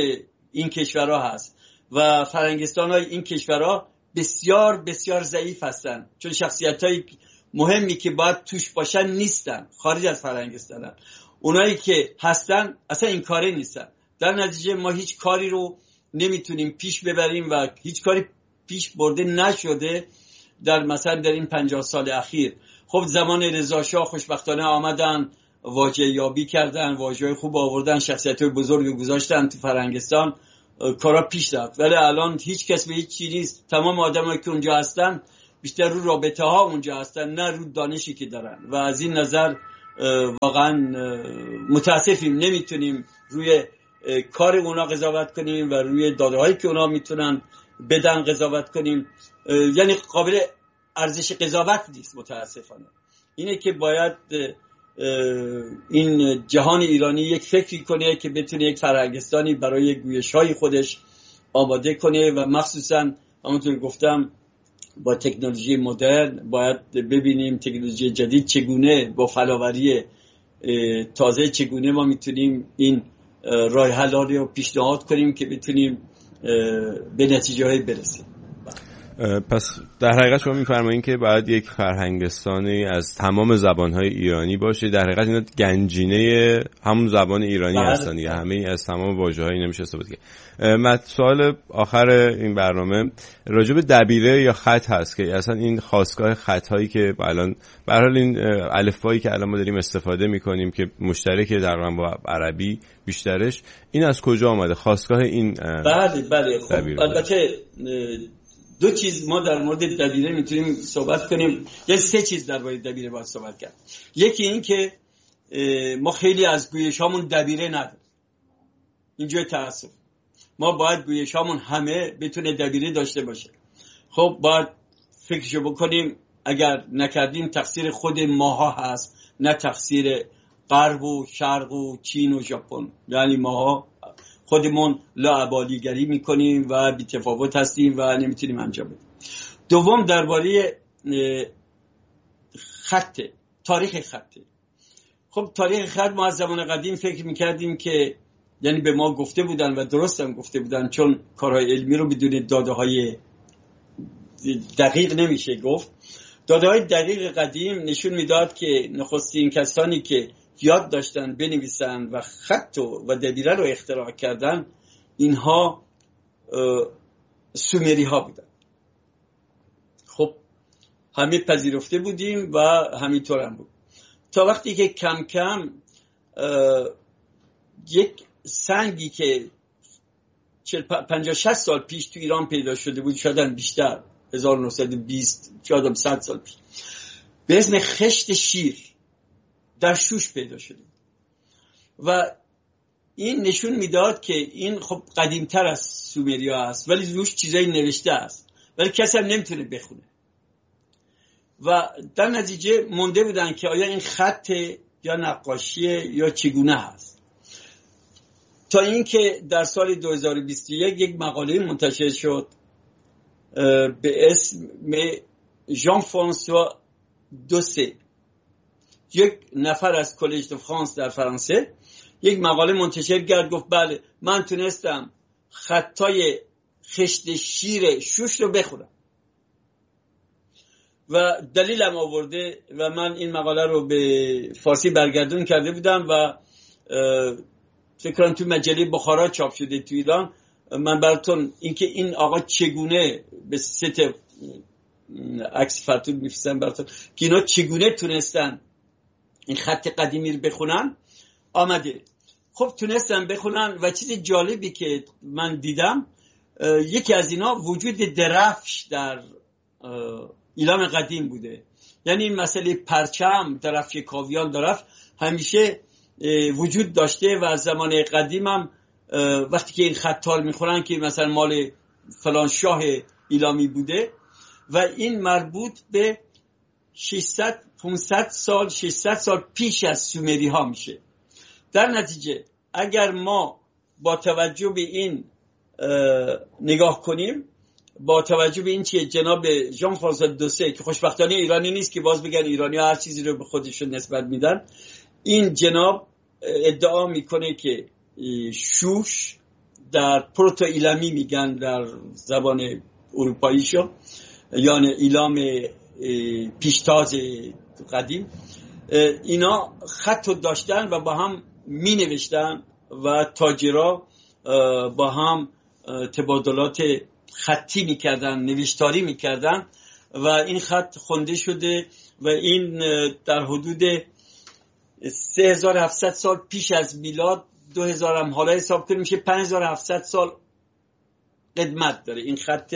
این کشورها هست و فرنگستان های این کشورها بسیار بسیار ضعیف هستن، چون شخصیت های مهمی که باید توش باشن نیستن، خارج از فرنگستانن. اونایی که هستن اصلا این کاره نیستن. در نتیجه ما هیچ کاری رو نمیتونیم پیش ببریم و هیچ کاری پیش برده نشده در مثلا در این پنجاه سال اخیر. خب زمان رضا شاه خوشبختانه آمدن، واژه یابی کردن، واژه‌های خوب آوردن، شخصیت‌های بزرگی گذاشتن تو فرنگستان، کارا پیش رفت. ولی الان هیچ کس به هیچ چیزی نیست. تمام آدمایی که اونجا هستن بیشتر رو رابطه ها اونجا هستن، نه رو دانشی که دارن. و از این نظر واقعا متاسفیم نمیتونیم روی کار اونا قضاوت کنیم و روی داده‌هایی که اونا میتونن بدن قضاوت کنیم. یعنی قابل ارزش قضاوت نیست متاسفانه. اینه که باید این جهان ایرانی یک فکری کنه که بتونه یک فرهنگستانی برای گویش‌های خودش آماده کنه و مخصوصا همونطور گفتم با تکنولوژی مدرن باید ببینیم تکنولوژی جدید چگونه با فلاوری تازه چگونه ما میتونیم این راه حلالی رو پیشنهاد کنیم که بتونیم به نتیجه های برسیم. پس در حقیقت شما میفرمایید که باید یک فرهنگستانی از تمام زبانهای ایرانی باشه. در حقیقت اینا گنجینه همون زبان ایرانی هستن دیگه، همه از تمام واژه‌های نمیشه استفاده کرد. من سوال آخر این برنامه راجع به دبیره یا خط هست که اصلا این خاستگاه خطایی که الان به هر حال این الفبایی که الان ما داریم استفاده میکنیم که مشترکه در واقع با عربی بیشترش، این از کجا آمده خاستگاه این؟ بله بله خب البته دو چیز ما در مورد دبیره میتونیم صحبت کنیم، یعنی سه چیز در مورد دبیره باید صحبت کرد. یکی این که ما خیلی از گویشامون دبیره نداریم. اینجا تأسف ما باید گویشامون همه بتونه دبیره داشته باشه. خب باید فکرشو بکنیم، اگر نکردیم تقصیر خود ماها هست، نه تقصیر غرب و شرق و چین و ژاپن. یعنی ماها خودمون لاابالیگری میکنیم و بی‌تفاوت هستیم و نمیتونیم انجام بدیم. دوم درباره خط، تاریخ خط. خب تاریخ خط ما از زمان قدیم فکر میکردیم که یعنی به ما گفته بودن و درست هم گفته بودن، چون کارهای علمی رو بدون داده های دقیق نمیشه گفت. داده های دقیق قدیم نشون میداد که نخستین کسانی که یاد داشتن بنویسن و خط و دبیره رو اختراع کردن اینها سومری ها بودن. خب همه پذیرفته بودیم و همینطور هم بود تا وقتی که کم کم یک سنگی که پنجاه شصت سال پیش تو ایران پیدا شده بود، شاید بیشتر، هزار و نهصد و بیست شاید صد سال پیش، به اسم خشت شیر در شوش پیدا شده و این نشون میداد که این خب قدیمتر از سومریا است، ولی روش چیزایی نوشته است ولی کسی هم نمیتونه بخونه و در نتیجه مونده بودن که آیا این خط یا نقاشی یا چگونه هست. تا اینکه در سال دو هزار و بیست و یک یک مقاله منتشر شد به اسم ژان فرانسوا دوسه، یک نفر از کالج دو فرانس در فرانسه، یک مقاله منتشر کرد، گفت بله من تونستم خطای خشت شیر شوش رو بخونم و دلیلم آورده و من این مقاله رو به فارسی برگردون کرده بودم و فکر کنم تو مجله بخارا چاپ شده تو ایران. من براتون اینکه این آقا چگونه به ست عکس فرتون میفرستم براتون که اینا چگونه تونستن این خط قدیمی رو بخونن آمده. خب تونستن بخونن و چیز جالبی که من دیدم یکی از اینا وجود درفش در ایران قدیم بوده. یعنی این مسئله پرچم، درفش کاویان، درفش همیشه وجود داشته و از زمان قدیم هم وقتی که این خطار میخورن که مثلا مال فلان شاه ایلامی بوده و این مربوط به ششصد پانصد سال ششصد سال پیش از سومری ها میشه. در نتیجه اگر ما با توجه به این نگاه کنیم، با توجه به این چیه جناب ژان فرانسوا دوسه که خوشبختانه ایرانی نیست که باز بگن ایرانی ها هر چیزی رو به خودشون نسبت میدن، این جناب ادعا میکنه که شوش در پروتو ایلامی میگن در زبان اروپاییشو، یعنی ایلام پیشتاز قدیم. اینا خط داشتن و با هم می نوشتن و تاجرها با هم تبادلات خطی میکردن، نوشتاری میکردن و این خط خونده شده و این در حدود سه هزار و هفتصد سال پیش از میلاد، دو هزار هم حالا حساب کنیم میشه پنج هزار و هفتصد سال قدمت داره این خط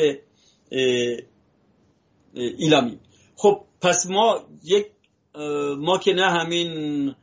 ایلامی. خب پس ما یک ما که نه همین